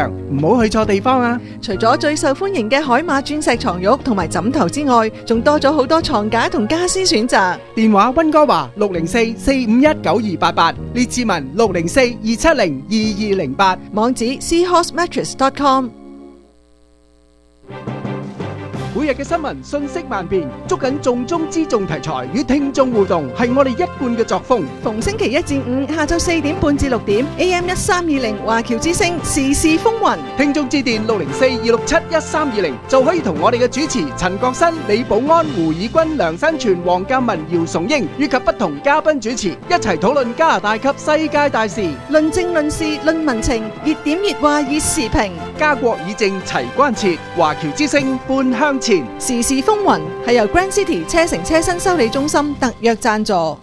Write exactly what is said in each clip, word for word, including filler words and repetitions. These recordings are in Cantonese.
場，唔好去錯地方啊！ 除咗最受歡迎嘅海馬鑽石床褥同埋枕頭之外，仲多咗好多床架同家私選擇。 電話溫哥華六零四四五一九二八八，列治文六零四二七零二二零八， 網址 seahorse mattress dot com。 每日嘅新聞信息萬變，捉緊重中之重題材與聽眾互動，係我哋一貫嘅作風。 逢星期一至五下晝四點半至六點 A M 一三二零華僑之聲時事風雲， 聽眾致電六零四二六七一三二零就可以同我哋嘅主持陳國新、李寶安、胡以軍、梁新全、黃鑑文、姚崇英以及不同嘉賓主持一齊討論加拿大及世界大事， 論政論事論民情，熱點熱話熱時評， 家國以政齊關切，華僑之聲半向前。 時事風雲係由 Grand City 車城車身修理中心特約贊助。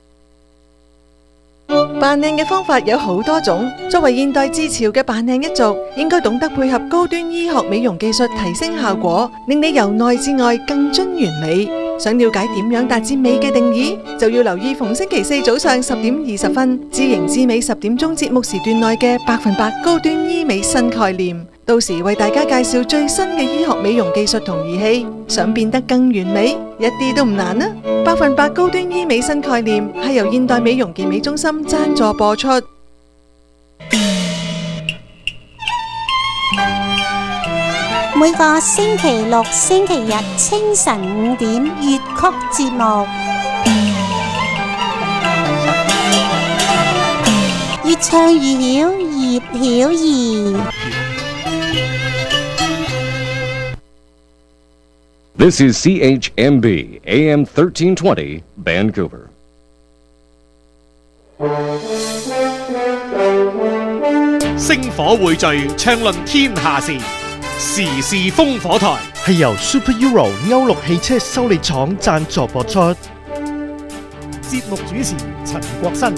扮靚嘅方法有好多種，作為現代之潮嘅扮靚一族，應該懂得配合高端醫學美容技術提升效果，令你由內至外更臻完美。想了解點樣達至美嘅定義，就要留意逢星期四早上十點二十分，知型知美十點鐘節目時段內嘅百分百高端醫美新概念。到時為大家介紹最新嘅醫學美容技術同儀器，想變得更完美，一啲都唔難啊！百分百高端醫美新概念係由現代美容健美中心贊助播出。 每個星期六、星期日清晨五點粵曲節目，越唱越曉，葉曉儀。 This is C H M B A M thirteen twenty Vancouver. 星火匯聚，暢論天下事，時事烽火台係由 Super Euro 歐陸汽車修理廠贊助播出。 節目主持陳國新。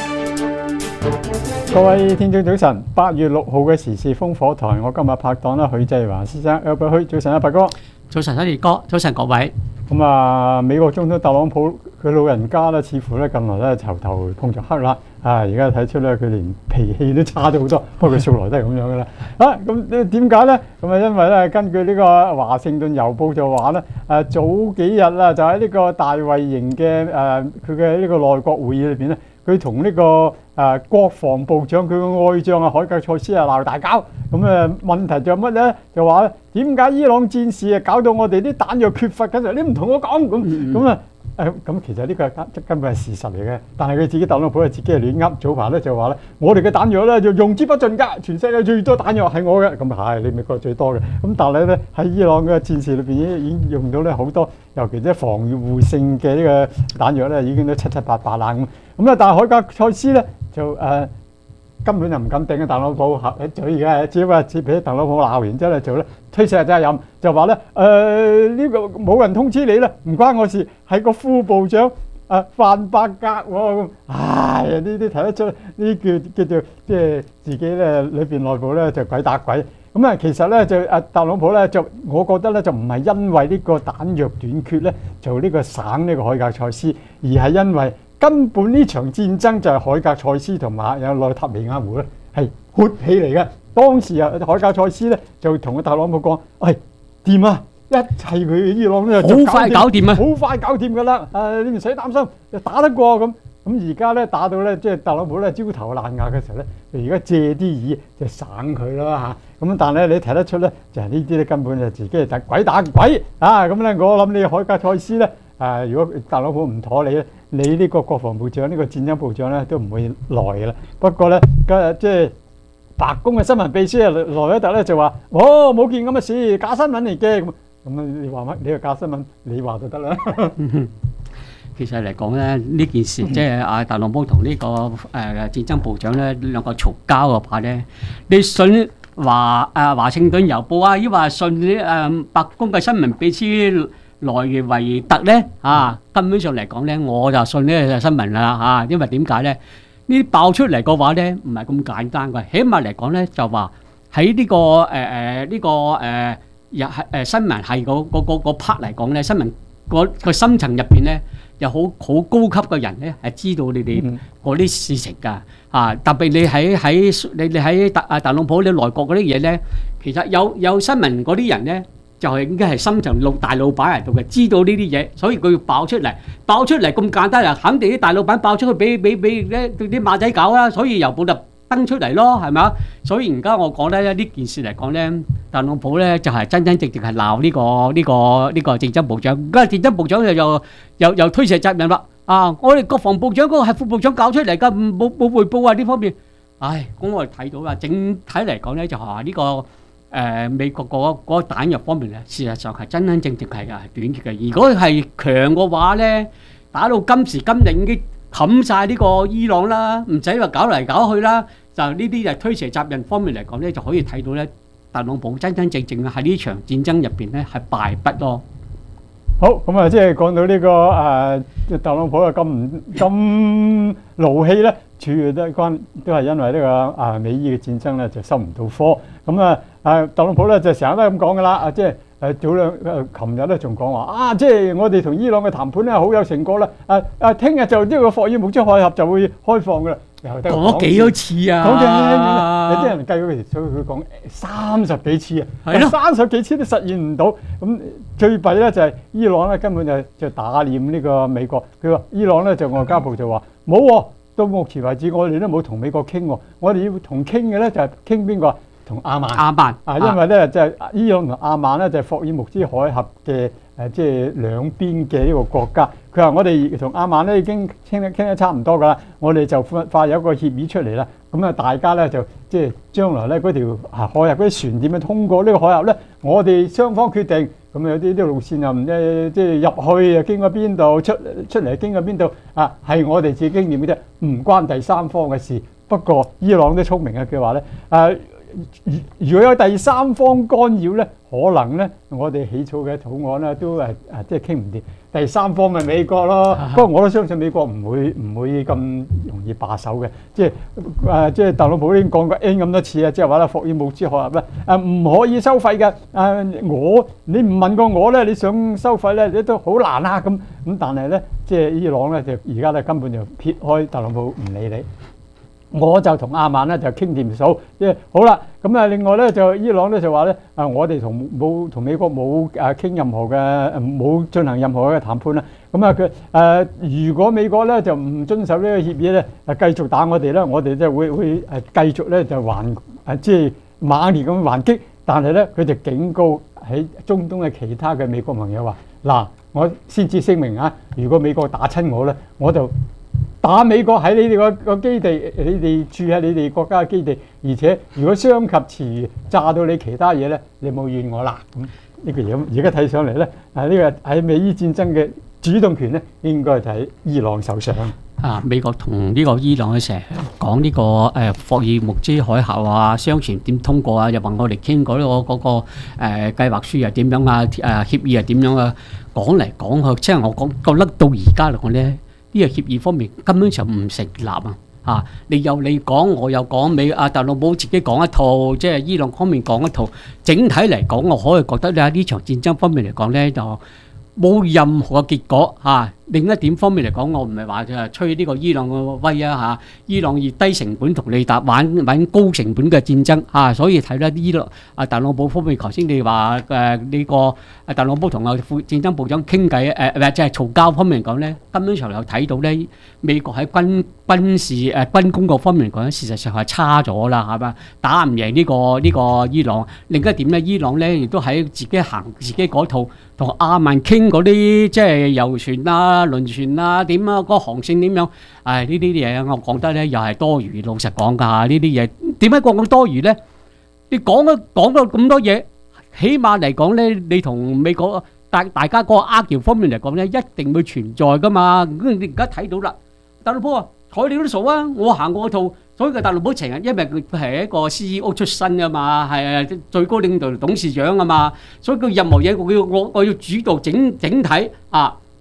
各位聽眾早晨，八月六號嘅時事烽火台，我今日拍檔啦，許濟華先生，Albert許，早晨啊，伯哥。 早晨，新年哥，早晨各位。 咁啊，美國總統特朗普佢老人家咧，似乎咧近來咧頭頭碰着黑啦。啊，而家睇出咧佢連脾氣都差咗好多，不過佢素來都係咁樣噶啦。啊，咁點解咧？咁啊，因為咧根據呢個華盛頓郵報就話咧，誒早幾日啦，就喺呢個大衛營嘅誒佢嘅呢個內閣會議裏邊咧，佢同呢個誒、呃、國防部長佢嘅愛將啊海格塞斯啊鬧大交。咁誒問題就乜咧？就話咧點解伊朗戰事啊搞到我哋啲彈藥缺乏嘅時候，你唔同我講咁咁啊？誒咁其實呢個根根本係事實嚟嘅，但係佢自己特朗普係自己係亂噏。早排咧就話咧，我哋嘅彈藥咧就用之不盡㗎，全世界最多彈藥係我嘅。咁係你美國最多嘅。咁但係咧喺伊朗嘅戰事裏邊已經已經用到咧好多，尤其即係防護性嘅呢個彈藥咧已經都七七八八啦咁。咁啊，但係海格塞斯咧就誒。呃根本就唔敢頂嘅特朗普嚇，就而家只不過接俾特朗普鬧完之後咧，就咧推卸責任，就話咧誒呢個冇人通知你啦，唔關我事，係個副部長啊范伯格喎咁。唉呀，呢啲睇得出，呢啲叫叫做即係自己咧裏邊內部咧就鬼打鬼。咁啊，其實咧就啊特朗普咧就我覺得咧就唔係因為呢個彈藥短缺咧就呢個省呢個海格塞斯，而係因為根本呢場戰爭就係海格塞斯同埋有內塔尼亞胡咧係闊氣嚟嘅。當時啊，海格塞斯咧就同個特朗普講：喂，掂啊，一切佢伊朗咧就好快搞掂啊， 好快搞掂㗎啦！誒，你唔使擔心，就打得過咁。咁而家咧打到咧即係特朗普咧焦頭爛額嘅時候咧，佢而家借啲意就省佢啦嚇。咁但係咧你睇得出咧，就係呢啲咧根本就自己係鬼打鬼啊！咁咧我諗你海格塞斯咧。誒、呃，如果特朗普唔妥你咧，你呢個國防部長、呢、呢個戰爭部長咧都唔會來嘅啦。不過咧，嘅即係白宮嘅新聞秘書啊，萊一特咧就話：哦，冇件咁嘅事，假新聞嚟嘅。咁咁你話乜？你個假新聞，你話就得啦。 其實嚟講咧，呢件事即係阿特朗普同呢、呢個誒、呃、戰爭部長咧兩個嘈交嘅話咧，你信華誒華盛頓郵報啊，抑或信啲誒白宮嘅新聞秘書？來維特咧啊，根本上嚟講咧，我就信呢個新聞啦嚇，因為點解咧？呢啲爆出嚟嘅話咧，唔係咁簡單嘅。起碼嚟講咧，就話喺呢個誒誒呢個誒日係誒新聞係嗰嗰嗰嗰 part 嚟講咧，新聞嗰個深層入邊咧， 有好好高級嘅人咧係知道你哋嗰啲事情㗎嚇。特別你喺喺你你喺特啊特朗普你內閣嗰啲嘢咧，其實有有新聞嗰啲人咧。就係應該係深層老大老闆嚟到嘅，知道呢啲嘢，所以佢要爆出嚟，爆出嚟咁簡單啊！肯定啲大老闆爆出去俾俾俾咧啲馬仔搞啦，所以郵報就登出嚟咯，係咪啊？所以而家我講咧呢件事嚟講咧，特朗普咧就係真真正正係鬧呢個呢個呢個政爭部長，而家政爭部長又又又又推卸責任啦！啊，我哋國防部長嗰個係副部長搞出嚟㗎，冇冇彙報啊呢方面。唉，咁我哋睇到啦，整體嚟講咧就係話呢個。誒、呃、美國嗰嗰個彈藥方面咧，事實上係真真正正係係短缺嘅。如果係強嘅話咧，打到今時今日已經冚晒呢個伊朗啦，唔使話搞嚟搞去啦。就呢啲就推卸責任方面嚟講咧，就可以睇到咧，特朗普真真正正喺呢場戰爭入邊咧係敗筆咯。 好，咁啊，即係講到呢、這個誒、呃、特朗普啊咁唔咁勞氣咧，主要都關都係因為呢、這個啊、呃、美伊嘅戰爭咧就收唔到科。咁啊誒特朗普咧就成日都咁講噶啦，啊即係誒早兩誒琴日咧仲講話啊，即係我哋同伊朗嘅談判咧好有成果啦，誒誒聽日就呢個霍爾木茲海峽就會開放噶啦。 講幾多次啊？ 講嘅有啲人計嗰條數，佢講三十幾次啊，係咯，三十幾次都實現唔到。咁最弊咧就係伊朗咧根本就就打臉呢個美國。佢話伊朗咧就外交部就話冇喎，到目前為止我哋都冇同美國傾喎，我哋要同傾嘅咧就係傾邊個？同阿曼。阿曼啊，因為咧就係伊朗同阿曼咧就係霍爾木茲海峽嘅誒，即係兩邊嘅呢個國家。佢話我哋同阿曼咧已經傾得傾得差唔多㗎啦，我哋就快快有一個協議出嚟啦。咁啊，大家咧就即係將來咧嗰條海峽嗰啲船點樣通過呢個海峽咧，我哋雙方決定。咁有啲啲路線又唔誒，即係入去又經過邊度，出出嚟經過邊度啊？係我哋自己經驗嘅啫，唔關第三方嘅事。不過伊朗都聰明嘅，佢話咧誒，如果有第三方干擾咧，可能咧我哋起草嘅草案咧都誒誒即係傾唔掂。第三方咪美國咯，不過我都相信美國唔會唔會咁容易罷手嘅。即係誒即係特朗普已經講過 N 咁多次啊，即係話咧霍爾木茲海峽咧誒唔可以收費嘅。誒我你唔問過我咧，你想收費咧，你都好難啊咁咁。但係咧，即係伊朗咧就而家咧根本就撇開特朗普唔理你。我就同阿曼咧就傾掂數，即係好啦。咁啊，另外咧就伊朗咧就話咧啊，我哋同冇同美國冇誒傾任何嘅冇進行任何嘅談判啦。咁啊佢誒如果美國咧就唔遵守呢個協議咧，誒繼續打我哋咧，我哋就會會誒繼續咧就還誒即係猛烈咁還擊。但係咧佢就警告喺中東嘅其他嘅美國朋友話：嗱，我先至聲明啊，如果美國打親我咧，我就打美國喺你哋個個基地，你哋駐喺你哋國家嘅基地，而且如果傷及遲炸到你其他嘢咧，你冇怨我啦。咁呢個嘢而家睇上嚟咧，啊呢個喺美伊戰爭嘅主動權咧，應該係喺伊朗手上。 啊，美國同呢個伊朗嘅成日講呢個誒霍爾木茲海峽啊，商船點通過啊，又問我哋傾嗰個嗰個誒計劃書係點樣啊，誒協議係點樣啊，講嚟講去，即係我講覺得到而家嚟講咧。呢個協議方面根本就唔成立啊！啊，你有你講，我有講，美阿特朗普自己講一套，即係伊朗方面講一套。整體嚟講，我可以覺得咧，呢場戰爭方面嚟講咧，就冇任何嘅結果嚇、啊。另一點方面嚟講，我唔係話就係吹呢個伊朗嘅威啊嚇，伊朗以低成本同你打玩玩高成本嘅戰爭嚇、啊，所以睇咧伊朗啊特朗普方面，頭先你話誒呢個啊特朗普同啊副戰爭部長傾偈誒，或者係嘈交方面嚟講咧，根本上有睇到咧美國喺軍軍事誒、呃、軍工嗰方面嚟講，事實上係差咗啦，係嘛？打唔贏呢、呢個呢、呢個伊朗。另一點咧，伊朗咧亦都喺自己行自己嗰套，同阿曼傾嗰啲即係遊船啊。輪船啊，點啊，嗰個航線點樣？唉，呢啲嘢我講得咧，又係多餘。老實講㗎，呢啲嘢點解講咁多餘咧？你講咗講咗咁多嘢，起碼嚟講咧，你同美國大大家嗰個 argue 方面嚟講咧，一定會存在㗎嘛。咁你而家睇到啦，特朗普啊，睬你都數啊，我行過套，所以個特朗普成日，因為佢係一個 C E O 出身㗎嘛，係最高領導董事長啊嘛，所以佢任何嘢我要我我要主導整整體啊。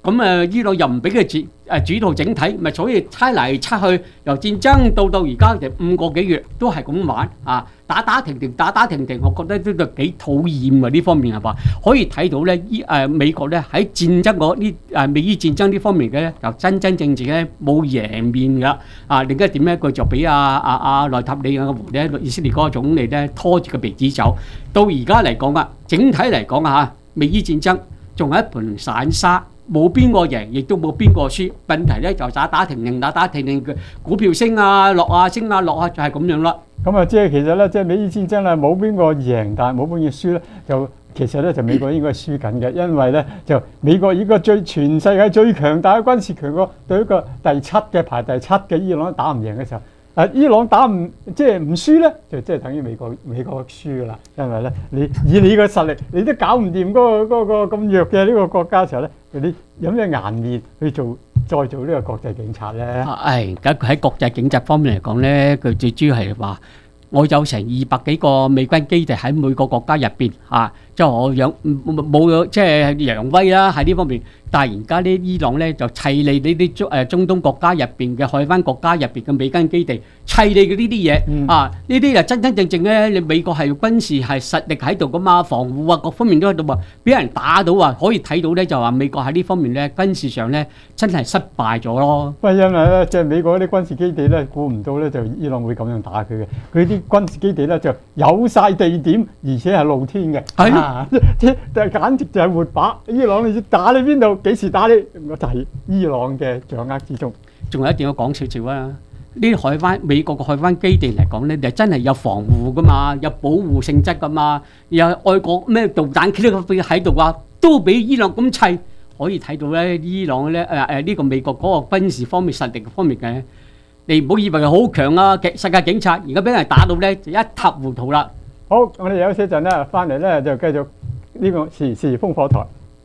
咁誒伊朗又唔俾佢主誒主導整體，咪所以猜嚟猜去，由戰爭到到而家就五個幾月都係咁玩啊！打打停停，打打停停，我覺得都都幾討厭嘅呢方面係嘛？可以睇到咧，依誒美國咧喺戰爭嗰呢誒美伊戰爭呢方面嘅咧，就真真正正咧冇贏面㗎啊！另一點咧，佢就俾阿阿阿內塔尼亞胡咧以色列嗰個總理咧拖住個鼻子走。到而家嚟講啊，整體嚟講啊嚇，美伊戰爭仲係一盤散沙。冇邊個贏，亦都冇邊個輸。問題咧就打打停停，打打停停嘅股票升啊落啊升啊落啊，就係咁樣啦。 咁啊，即係其實咧，即係美伊戰爭咧，冇邊個贏，但係冇邊個輸咧，就其實咧就美國應該係輸緊嘅，因為咧就美國依個最全世界最強大嘅軍事強國對一個第七嘅排第七嘅伊朗打唔贏嘅時候。誒伊朗打唔即係唔輸咧，就即係等於美國美國輸噶啦，因為咧你以你個實力，你都搞唔掂嗰個嗰個咁弱嘅呢個國家嘅時候咧，你有咩顏面去做再做呢個國際警察咧？ 誒，咁喺國際警察方面嚟講咧，佢最主要係話，我有成二百幾個美軍基地喺每個國家入邊嚇，即係我養冇即係揚威啦喺呢方面。但係而家呢伊朗咧就砌你呢啲中誒中東國家入邊嘅海灣國家入邊嘅美軍基地，砌你嘅呢啲嘢啊！呢啲就真真正正咧，你美國係軍事係實力喺度噶嘛，防護啊各方面都喺度啊，俾人打到啊，可以睇到咧就話美國喺呢方面咧軍事上咧真係失敗咗咯。 喂，因為咧即係美國啲軍事基地咧，估唔到咧就伊朗會咁樣打佢嘅。佢啲軍事基地咧就有晒地點，而且係露天嘅。係啊，即係簡直就係活靶。伊朗你打你邊度？幾時打你？我就係伊朗嘅掌握之中。 仲有一點要講少少啊！呢啲海灣美國嘅海灣基地嚟講咧，就真係有防護噶嘛，有保護性質噶嘛，有愛國咩導彈佢都喺度啊，都俾伊朗咁砌，可以睇到咧，伊朗咧誒誒呢個美國嗰個軍事方面實力方面嘅，你唔好以為佢好強啊！世界警察而家俾人打到咧就一塌糊塗啦。 好，我哋休息陣咧，翻嚟咧就繼續呢個時事風火台。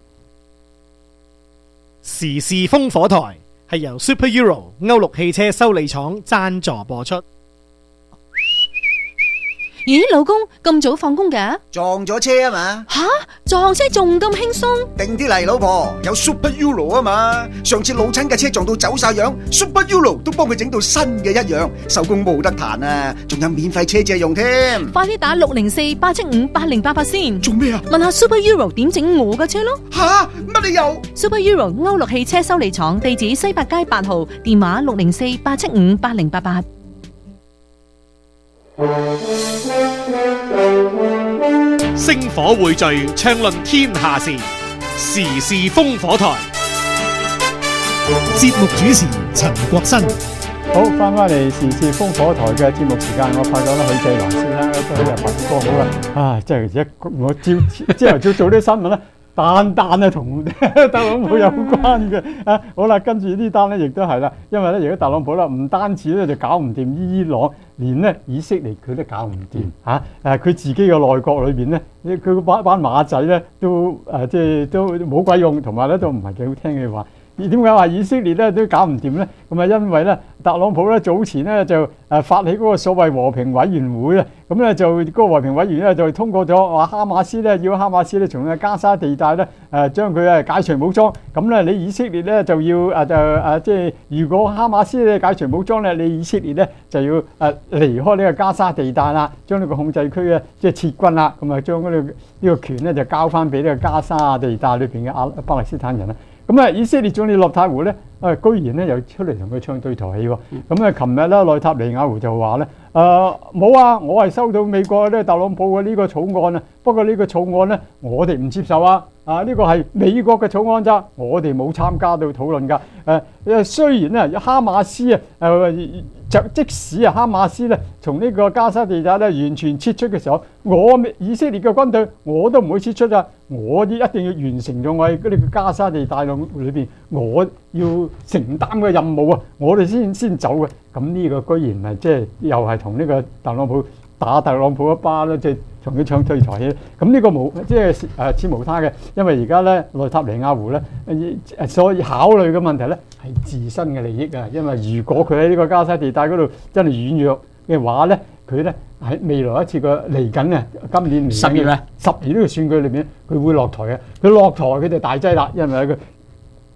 時事風火台係由 Super Euro 歐陸汽車修理廠贊助播出。 咦，老公咁早放工嘅？ 撞咗車啊嘛！ 吓，撞車仲咁輕鬆？ 定啲嚟，老婆，有 Super Euro 啊嘛！上次老親嘅車撞到走晒樣 ，Super Euro 都幫佢整到新嘅一樣，手工冇得彈啊！仲有免費車借用添。 快啲打六零四八七五八零八八先。 做咩啊？ 問下 Super Euro 點整我嘅車咯。 吓，乜你又 ？Super Euro 歐陸汽車修理廠，地址西八街八號，電話六零四八七五八零八八。 星火匯聚，暢論天下事，時事風火台。 節目主持陳國新。 好，翻返嚟時事風火台嘅節目時間，我發覺咧許繼良先生咧都係文科好啦，啊，即係一我朝朝頭早做啲新聞咧。單單啊，同特朗普有關嘅啊！好啦，跟住呢單咧，亦都係啦，因為咧，而家特朗普啦，唔單止咧就搞唔掂伊朗，連咧以色列佢都搞唔掂嚇。誒、啊，佢自己嘅內閣裏邊咧，佢班班馬仔咧都誒、啊，即係都冇鬼用，同埋咧都唔係幾好聽嘅話。點解話以色列咧都搞唔掂咧？咁啊，因為咧特朗普咧早前咧就誒發起嗰個所謂和平委員會啊，咁咧就嗰個和平委員咧就通過咗話哈馬斯咧要哈馬斯咧從嘅加沙地帶咧誒將佢誒解除武裝，咁咧你以色列咧就要誒就誒即係如果哈馬斯咧解除武裝咧，你以色列咧就要誒離開呢個加沙地帶啦，將呢個控制區咧即係撤軍啦，咁啊將嗰個呢個權咧就交翻俾呢個加沙地帶裏邊嘅阿巴勒斯坦人啦。咁啊，以色列總理內塔胡咧，啊，居然咧又出嚟同佢唱對台戲喎。咁啊，琴日咧內塔尼亞胡就話咧，誒冇啊，我係收到美國咧特朗普嘅呢個草案啊，不過呢個草案咧我哋唔接受啊。啊，呢個係美國嘅草案咋，我哋冇參加到討論㗎。誒誒，雖然咧哈馬斯啊誒就即使啊哈馬斯咧從呢個加沙地帶咧完全撤出嘅時候，我以色列嘅軍隊我都唔會撤出啊！我一定要完成咗我喺呢個加沙地帶裏邊我要承擔嘅任務啊！我哋先先走嘅。咁呢個居然係即係又係同呢個特朗普打特朗普一巴啦，即係同佢唱對台戲。咁呢個冇即係誒似無他嘅，因為而家咧內塔尼亞胡咧誒所以考慮嘅問題咧係自身嘅利益啊！因為如果佢喺呢個加沙地帶嗰度真係軟弱嘅話咧，佢咧喺未來一次嘅嚟緊啊，今年十月咧十月呢個選舉裏面，佢會落台嘅。佢落台佢就大劑啦，因為佢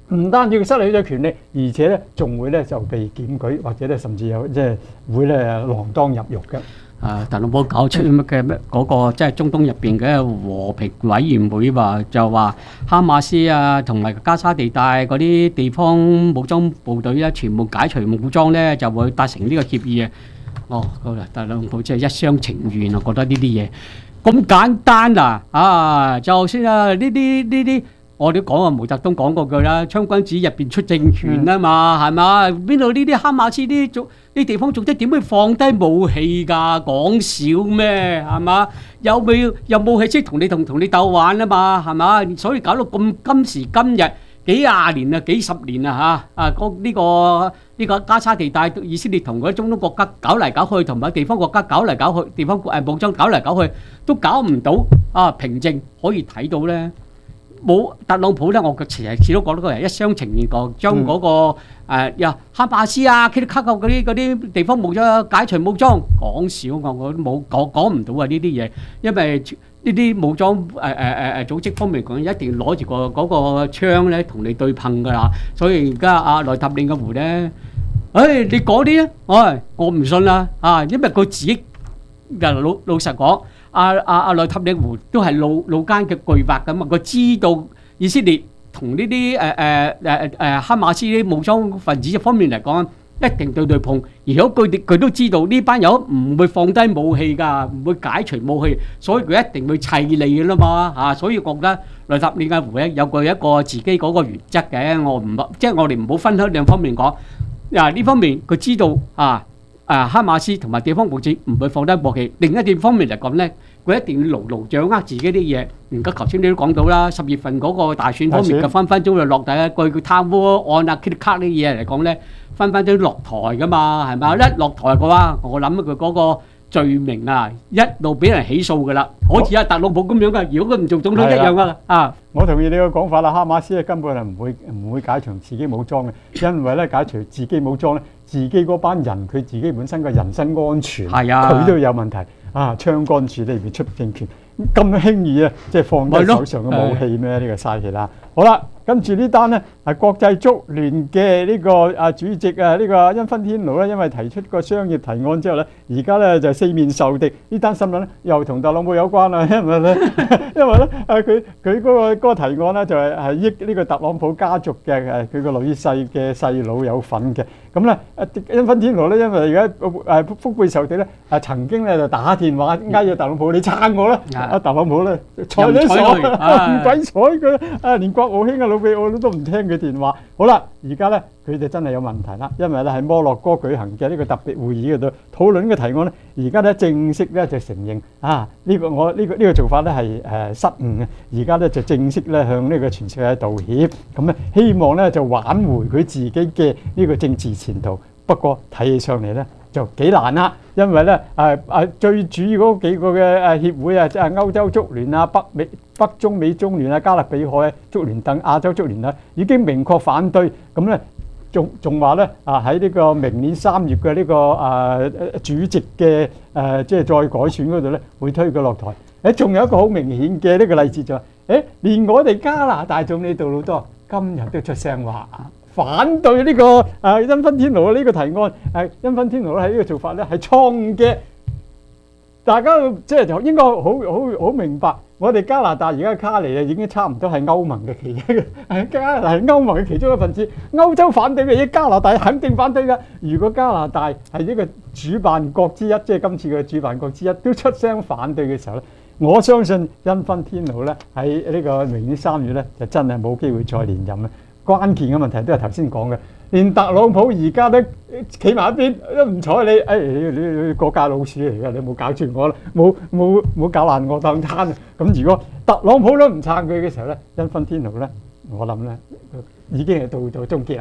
唔單止佢失去咗權利，而且咧仲會咧就被檢舉，或者咧甚至有即係會咧鋃鐺入獄嘅。 啊，特朗普搞出乜嘅咩嗰個即係中東入邊嘅和平委員會話就話哈馬斯啊同埋加沙地帶嗰啲地方武裝部隊咧全部解除武裝咧就會達成呢個協議啊！哦，好啦，特朗普即係一廂情願啊，覺得呢啲嘢咁簡單啊！啊，就算啊呢啲呢啲。我哋講啊，毛澤東講過句啦，槍君子入邊出政權啊嘛，係嘛？邊度呢啲哈馬斯啲組啲地方組織點會放低武器㗎？講笑咩？係嘛？有冇有武器先同你同同你鬥玩啊嘛？係嘛？所以搞到咁今時今日幾廿年啊，幾十年啊嚇啊！嗰呢個呢個加沙地帶，以色列同嗰啲中東國家搞嚟搞去，同埋地方國家搞嚟搞去，地方誒武裝搞嚟搞去，都搞唔到啊平靜。可以睇到咧。冇特朗普咧，我成日始都講到個人一廂情願講，將嗰、那個誒呀、嗯呃、哈馬斯啊、基利卡嗰啲嗰啲地方武裝解除武裝，講少我我都冇講講唔到啊呢啲嘢，因為呢啲武裝誒誒誒誒組織方面講，一定要攞住個嗰個槍咧同你對碰㗎啦，所以而家阿內塔尼亞胡咧，誒、哎、你講啲啊，唉我唔信啦啊，因為佢自己嘅老老實講。阿阿阿內塔尼亞胡都係老老奸嘅巨猾咁啊！佢知道以色列同呢啲誒誒誒誒哈馬斯啲武裝分子方面嚟講，一定對對碰。而且佢哋佢都知道呢班友唔會放低武器㗎，唔會解除武器，所以佢一定會砌你㗎啦嘛嚇！所以覺得內塔尼亞胡咧有個一個自己嗰個原則嘅，我唔即係我哋唔好分開兩方面講。嗱呢方面佢知道啊。啊，哈馬斯同埋地方武裝唔會放低武器。另一啲方面嚟講咧，佢一定要牢牢掌握自己啲嘢。而家頭先你都講到啦，十月份嗰個大選方面嘅分分鐘就落第一句，佢貪污案啊、kick 卡呢啲嘢嚟講咧，分分鐘落台噶嘛，係咪？一落台嘅話，我諗佢嗰個罪名啊，一路俾人起訴噶啦，好似阿特朗普咁樣噶。如果佢唔做總統一樣噶啊！ 我同意你個講法啦，哈馬斯咧根本係唔會唔會解除自己武裝嘅，因為咧解除自己武裝咧，自己嗰班人佢自己本身嘅人身安全，係啊，佢都有問題啊！槍桿子裏邊出政權咁輕易啊，即係放低手上嘅武器咩？呢個嘥氣啦！好啦，跟住呢單咧係國際足聯嘅呢個啊主席啊呢個因芬天奴咧，因為提出個商業提案之後咧，而家咧就四面受敵。呢單新聞咧又同特朗普有關啦，因為咧因為咧啊佢佢嗰個嗰個提案咧就係係益呢個特朗普家族嘅誒佢個女婿嘅細佬有份嘅。咁咧啊因芬天奴咧，因為而家誒腹背受敵咧，啊曾經咧就打電話嗌咗特朗普你撐我啦，啊特朗普咧睬你傻，唔鬼睬佢啊，連國務卿嘅老秘我都唔聽佢電話。好啦，而家咧佢哋真係有問題啦，因為咧喺摩洛哥舉行嘅呢個特別會議嗰度討論嘅提案咧，而家咧正式咧就承認啊呢個我呢個呢個做法咧係誒失誤嘅，而家咧就正式咧向呢個全世界道歉，咁咧希望咧就挽回佢自己嘅呢個政治前途。不過睇起上嚟咧就幾難啦，因為咧誒誒最主要嗰幾個嘅誒協會啊，即係歐洲足聯啊、北美北中美中聯啊、加勒比海足聯等亞洲足聯啊，已經明確反對。咁咧仲仲話咧啊喺呢個明年三月嘅呢個誒主席嘅誒即係再改選嗰度咧，會推佢落台。誒仲有一個好明顯嘅呢個例子就係誒，連我哋加拿大總理杜魯多今日都出聲話反對呢個誒因芬天奴嘅呢個提案。誒因芬天奴咧喺呢個做法咧係錯誤嘅。大家即係就應該好好好明白，我哋加拿大而家卡尼啊已經差唔多係歐盟嘅其中嘅，係加拿大係歐盟嘅其中一份子。歐洲反對嘅嘢，加拿大肯定反對㗎。如果加拿大係一個主辦國之一，即係今次嘅主辦國之一，都出聲反對嘅時候咧，我相信因芬天奴咧喺呢個明年三月咧就真係冇機會再連任啦。關鍵嘅問題都係頭先講嘅，連特朗普而家都企埋一邊都唔睬你，誒、哎、你你你國家老鼠嚟㗎，你冇搞住我啦，冇冇冇搞爛我當攤啊！咁如果特朗普都唔撐佢嘅時候咧，因芬天奴咧，我諗咧已經係到到終結啦。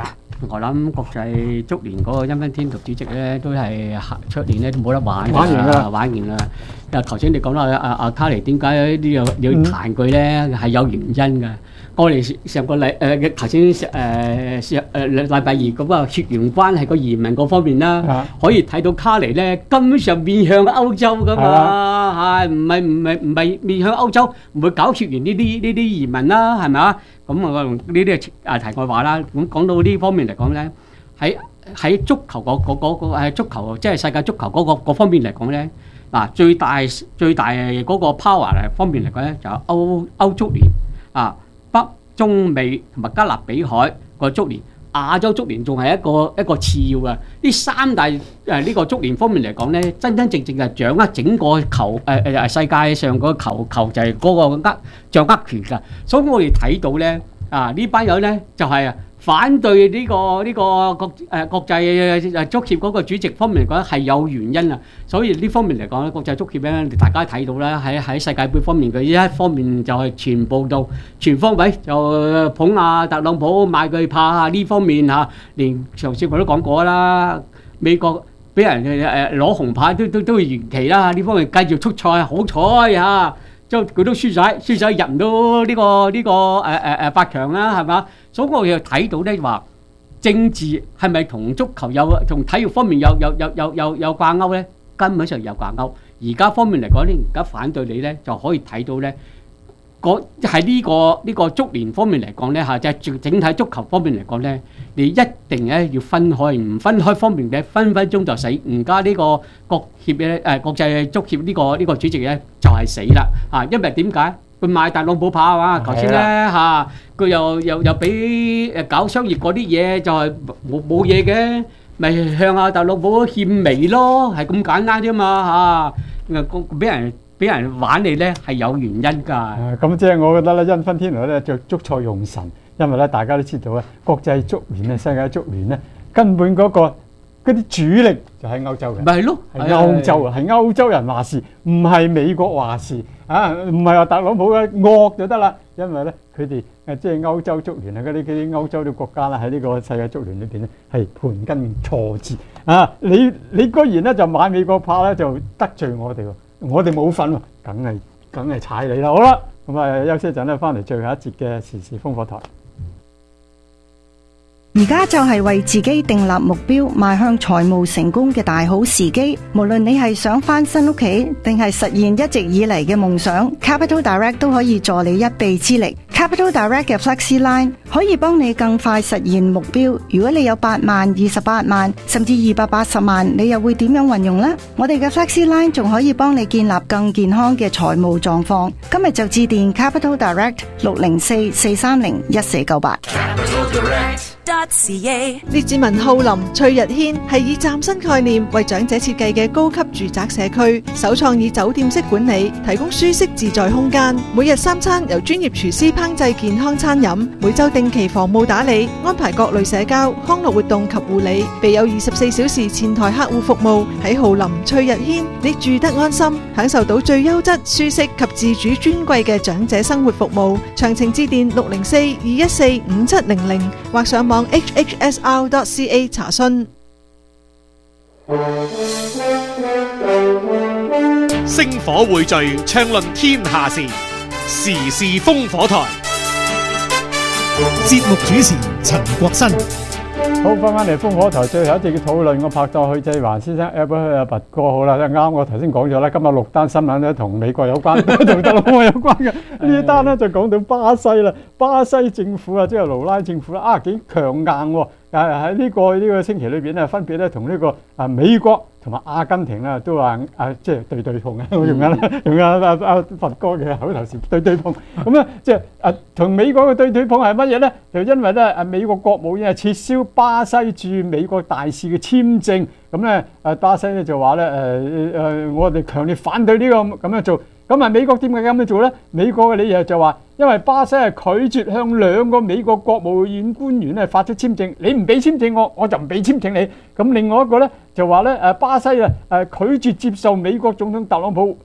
我諗國際足聯嗰個因芬天奴主席咧，都係出年咧都冇得玩㗎啦， 玩完㗎啦玩完啦。又頭先你講啦，阿阿卡尼點解呢要要彈佢咧？係有原因㗎。我哋上個禮誒頭先誒上誒禮拜二嗰個血緣關係個移民嗰方面啦，可以睇到卡尼咧根本上面向歐洲㗎嘛，係唔係唔係唔係面向歐洲，唔會搞血緣呢啲呢啲移民啦，係咪啊？咁啊呢啲係啊題外話啦。咁講到呢方面嚟講咧，喺喺足球嗰嗰嗰個誒足球即係世界足球嗰個嗰方面嚟講咧，嗱最大最大嗰個 power 嚟方面嚟講咧，就係歐歐足聯啊。北中美同埋加勒比海個足聯，亞洲足聯仲係一個一個次要嘅。呢三大誒呢個足聯方面嚟講咧，真真正正係掌握整個球誒誒世界上個球球就係嗰個握掌握權㗎。所以我哋睇到咧啊呢班友咧就係啊反對呢個呢個國誒國際誒足協嗰個主席方面嚟講係有原因啊。所以呢方面嚟講咧，國際足協咧，大家睇到啦，喺喺世界盃方面佢一方面就係全部到全方位就捧啊特朗普買佢怕啊呢方面嚇，連上次我都講過啦，美國俾人誒攞紅牌都都都會延期啦，呢方面繼續出賽，好彩嚇。即係佢都輸晒，輸晒入唔到呢個呢個誒誒誒八強啦，係嘛？所以我又睇到咧話政治係咪同足球有同體育方面有有有有有有掛鈎咧？根本上有掛鈎。而家方面嚟講咧，而家反對你咧就可以睇到咧，嗰喺呢個呢個足聯方面嚟講咧嚇，即係整體足球方面嚟講咧，你一定咧要分開，唔分開方面嘅分分鐘就死。而家呢個國協咧誒國際足協呢個呢個主席咧就係死啦嚇，因為點解？佢買特朗普怕啊嘛，頭先咧嚇，佢又又又俾誒搞商業嗰啲嘢，就係冇冇嘢嘅，咪向阿特朗普獻媚咯，係咁簡單啫嘛嚇，誒俾人。俾人玩你咧係有原因㗎。 咁即係我覺得咧，因芬天奴咧就捉錯用神，因為咧大家都知道咧，國際足聯咧、世界足聯咧，根本嗰、嗰個嗰啲主力就喺歐洲嘅。 咪係咯， 係歐洲啊，係歐洲人話事，唔係美國話事啊，唔係話特朗普嘅惡就得啦。因為咧，佢哋誒即係歐洲足聯啊，嗰啲嗰啲歐洲啲國家啦，喺呢個世界足聯裏邊咧係盤根錯節啊！你你居然咧就買美國怕咧，就得罪我哋喎。我哋冇份喎，梗係梗係踩你啦！好啦，咁啊休息一陣咧，翻嚟最後一節嘅時事烽火台。 而家就係為自己訂立目標，邁向財務成功嘅大好時機。無論你係想翻新屋企，定係實現一直以嚟嘅夢想， Capital Direct 都可以助你一臂之力。Capital Direct 嘅 Flexi Line 可以幫你更快實現目標。如果你有八萬、二十八萬，甚至二百八十萬，你又會點樣運用呢？我哋嘅 Flexi Line 仲可以幫你建立更健康嘅財務狀況。今日就致電 Capital Direct 六零四四三零一四九八。 列治文浩林翠日軒係以嶄新概念為長者設計嘅高級住宅社區，首創以酒店式管理，提供舒適自在空間。每日三餐由專業廚師烹製健康餐飲，每週定期房務打理，安排各類社交康樂活動及護理，備有二十四小時前台客戶服務。喺浩林翠日軒，你住得安心，享受到最優質、舒適及自主尊貴嘅長者生活服務。詳情致電六零四二一四五七零零或上網 h h s r dot c a 查詢。 星火匯聚，暢論天下事，時事烽火台。 節目主持陳國新。 好，翻返嚟烽火台最後一節嘅討論，我拍檔許繼環先生 Albert 阿拔哥好啦，啱我頭先講咗啦，今日六單新聞咧同美國有關，同特朗普有關嘅。呢單咧就講到巴西啦，巴西政府啊，即係盧拉政府啦，啊幾強硬喎！誒喺呢個呢個星期裏邊咧，分別咧同呢個啊美國同埋阿根廷咧都話啊，即係對對碰啊！我用緊用緊阿阿佛哥嘅口頭禪對對碰。咁咧即係啊同美國嘅對對碰係乜嘢咧？就因為咧啊美國國務院係撤銷巴西駐美國大使嘅簽證。咁咧啊巴西咧就話咧誒誒，我哋強烈反對呢個咁樣做。咁啊美國點解咁樣做咧？美國嘅理由就話，因為巴西係拒絕向兩個美國國務院官員咧發出簽證，你唔俾簽證我，我就唔俾簽證你。咁另外一個咧就話咧誒巴西啊誒拒絕接受美國總統特朗普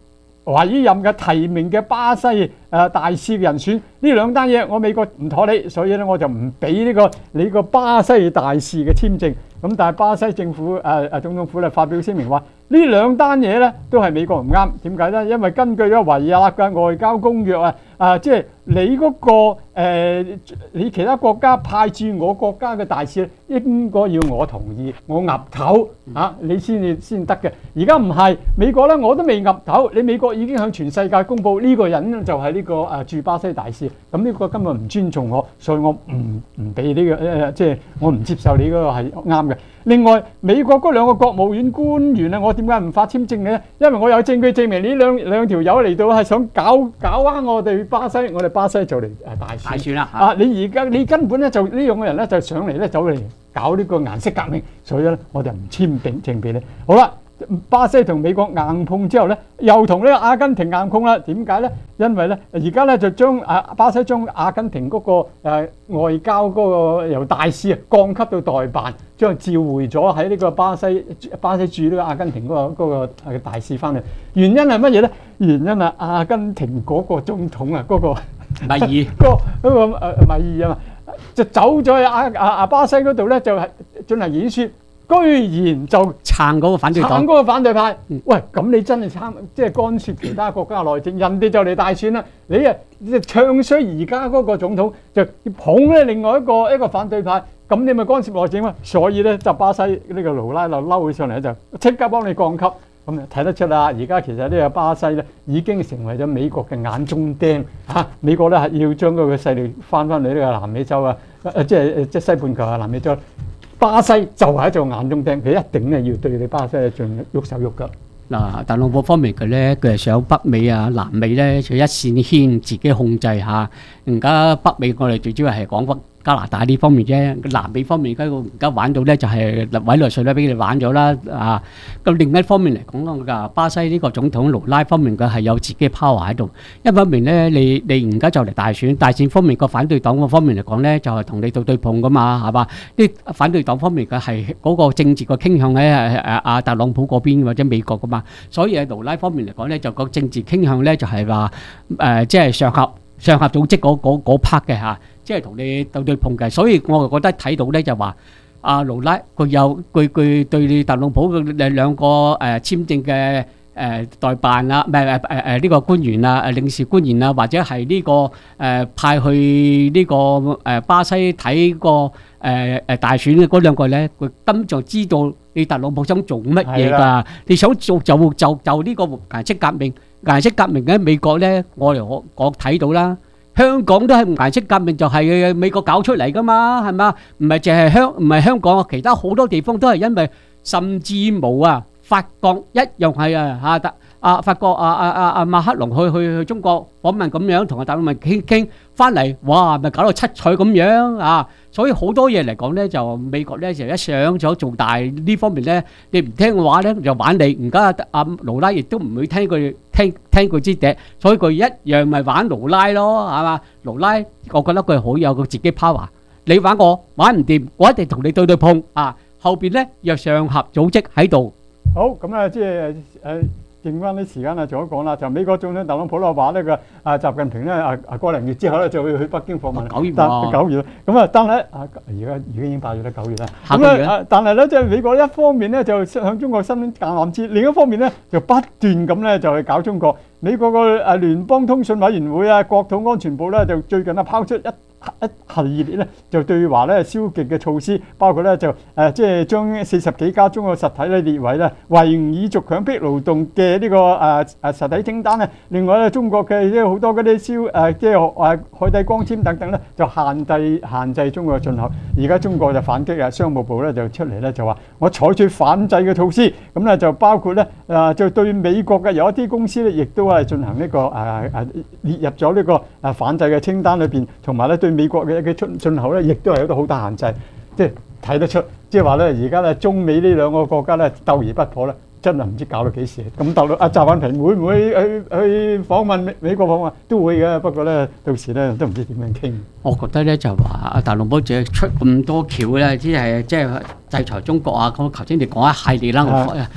委任嘅提名嘅巴西誒、呃、大使人選，呢兩單嘢我美國唔妥你，所以咧我就唔俾呢個你個巴西大使嘅簽證。咁但係巴西政府誒誒、呃、總統府咧發表聲明話，呢兩單嘢咧都係美國唔啱。點解咧？因為根據咗維也納嘅外交公約啊，啊即係你嗰、個、呃、你其他國家派駐我國家嘅大使咧，應該要我同意，我岌頭啊，你先至先得嘅。而家唔係美國咧，我都未岌頭，你美國已經向全世界公佈呢個人就係呢、個誒駐、呃、巴西大使，咁呢個根本唔尊重我，所以我唔唔俾呢個誒、呃，即係我唔接受你嗰個係啱嘅。另外，美國嗰兩個國務院官員咧，我點解唔發簽證嘅？因為我有證據證明呢兩兩條友嚟到係想搞搞翻我哋巴西，我哋巴西就嚟誒大選。 大選啦啊！你而家你根本咧就呢兩個人咧就上嚟咧走嚟搞呢個顏色革命，所以咧我就唔簽訂證俾你。好啦。巴西同美國硬碰之後咧，又同呢個阿根廷硬碰啦。點解咧？因為咧，而家咧就將啊巴西將阿根廷嗰、嗰個、呃、外交嗰個由大使啊降級到代辦，將佢召回咗喺呢個巴西巴西駐呢個阿根廷嗰、嗰個嗰、嗰個大使翻嚟。原因係乜嘢咧？原因係阿根廷嗰個總統啊，嗰、嗰個米爾， 嗰、嗰個嗰、嗰個誒米爾啊嘛，就走咗去阿阿阿巴西嗰度咧，就係進行演説。居然就撐嗰個反對黨， 撐嗰個反對派。嗯、喂，咁你真係參即係干涉其他國家內政，人哋就嚟大選啦，你啊即係唱衰而家嗰個總統，就捧咧另外一個一個反對派，咁你咪干涉內政咯。所以咧就巴西呢個盧拉就嬲起上嚟，就即刻幫你降級。咁睇得出啦，而家其實呢個巴西咧已經成為咗美國嘅眼中釘嚇、啊。美國咧係要將嗰個勢力翻翻嚟呢個南美洲啊，誒即係即係西半球啊，南美洲。巴西就係一做眼中釘，佢一定係要對你巴西盡喐手喐腳。 嗱，特朗普方面佢咧，佢係想北美啊、南美咧，就一線牽自己控制下。而家北美我哋最主要係講北加拿大呢方面啫，南美方面而家而家玩到咧就係委內瑞拉俾佢哋玩咗啦啊！咁另一方面嚟講嘅巴西呢個總統盧拉方面佢係有自己 power 喺度。一方面咧，你你而家就嚟大選，大選方面個反對黨嗰方面嚟講咧，就係同你對對碰噶嘛，係嘛？啲反對黨方面嘅係嗰個政治個傾向喺誒誒阿特朗普嗰邊或者美國噶嘛，所以喺盧拉方面嚟講咧，就個政治傾向咧就係話誒，即係上合上合組織嗰嗰嗰 part 嘅嚇。即係同你對對碰嘅，所以我就覺得睇到咧就話阿盧拉佢有佢佢對特朗普嘅兩個誒簽證嘅誒代辦啊，唔係誒誒誒呢個官員啊，誒領事官員啊，或者係呢個誒派去呢個誒巴西睇個誒誒大選嘅嗰兩個咧，佢根本就知道你特朗普想做乜嘢㗎，你想做就就就呢個顏色革命，顏色革命喺美國咧，我哋我我睇到啦。香港都係顏色革命，就係美國搞出嚟噶嘛，係嘛？唔係淨係香，唔係香港啊，其他好多地方都係因為，甚至冇啊，法國一樣係啊嚇特啊法國啊啊啊啊馬克龍去去去中國訪問咁樣，同阿習近平傾傾翻嚟，哇咪搞到七彩咁樣啊！所以好多嘢嚟講咧，就美國咧就一想咗做大呢方面咧，你唔聽嘅話咧就玩你。而家阿盧拉亦都唔會聽佢聽聽佢支笛，所以佢一樣咪玩盧拉咯，係嘛？盧拉我覺得佢好有佢自己 power。你玩我玩唔掂，我一定同你對對碰啊！後邊咧有上合組織喺度。 好咁啊，即係誒。剩翻啲時間啊，仲有講啦，就美國總統特朗普咧話呢個啊習近平咧啊啊個零月之後咧就會去北京訪問。九月喎，九月啦。咁啊，但係啊而家而家已經八月啦，九月啦。下個月咧，但係咧即係美國一方面咧就向中國伸橄欖枝，另一方面咧就不斷咁咧就去搞中國。美國個誒聯邦通訊委員會啊、國土安全部咧就最近啊拋出一一系列咧就對華咧消極嘅措施，包括咧就誒即係將四十幾家中國實體咧列為咧維吾爾族強迫勞動嘅呢個誒誒實體清單咧。另外咧，中國嘅即係好多嗰啲消誒即係誒海底光纖等等咧，就限制限制中國嘅進口。而家中國就反擊啊，商務部咧就出嚟咧就話我採取反制嘅措施，咁咧就包括咧誒就對美國嘅有一啲公司咧，亦都係進行呢個誒誒列入咗呢個誒反制嘅清單裏邊，同埋咧對美國嘅嘅出進口咧，亦都係有到好大限制，即係睇得出，即係話咧，而家咧中美呢兩個國家咧鬥而不破咧，真係唔知搞到幾時。咁到阿習近平會唔會去去訪問美美國訪問？都會嘅，不過咧到時咧都唔知點樣傾。我覺得咧就話阿特朗普只出咁多橋咧，即係即係制裁中國啊！咁頭先你講一系列啦，我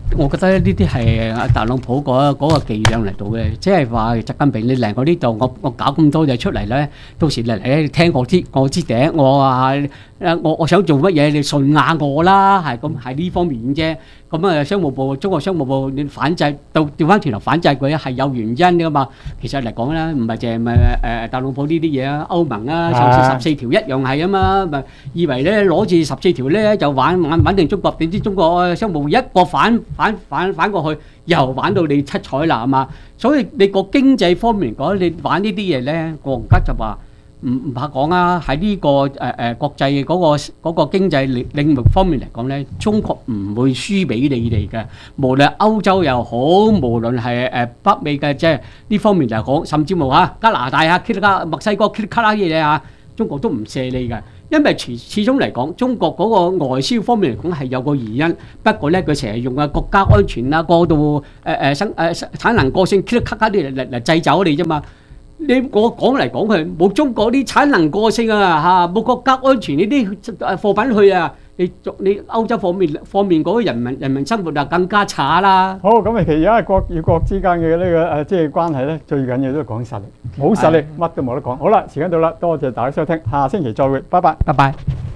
我覺得呢啲係阿特朗普嗰嗰個伎倆嚟到嘅，即係話習近平你嚟我呢度，我我搞咁多嘢出嚟咧，到時嚟嚟聽我啲我支笛，我話誒我我想做乜嘢，你順下我啦，係咁係呢方面啫。咁啊，商務部中國商務部你反制到調翻轉頭反制佢係有原因噶嘛。其實嚟講咧，唔係淨係咪誒特朗普呢啲嘢啊，歐盟啊，甚至十四條一樣係啊嘛，咪以為咧攞住十四條咧就玩玩穩定中國，點知中國商務部一個反反反反過去，又玩到你七彩啦，係嘛？所以你個經濟方面嚟講，你玩呢啲嘢咧，國家就話唔唔怕講啊！喺呢個誒誒國際嗰個嗰個經濟領領域方面嚟講咧，中國唔會輸俾你哋嘅。無論歐洲又好，無論係誒北美嘅，即係呢方面嚟講，甚至乎啊加拿大啊、加墨西哥、卡拉嘢啊，中國都唔射你嘅。因為始始終嚟講，中國嗰個外銷方面嚟講係有個原因，不過咧佢成日用啊國家安全啊過度誒誒生誒產能過剩卡卡啲嚟嚟嚟製走你啫嘛。你我講嚟講去冇中國啲產能過剩啊嚇，冇國家安全呢啲誒貨品去啊，你你歐洲方面方面嗰個人民人民生活就更加差啦。 好，咁其實而家國與國之間嘅呢個誒即係關係咧，最緊要都係講實力，冇實力乜都冇得講。好啦，時間到啦，多謝大家收聽，下星期再會，拜拜， 拜拜。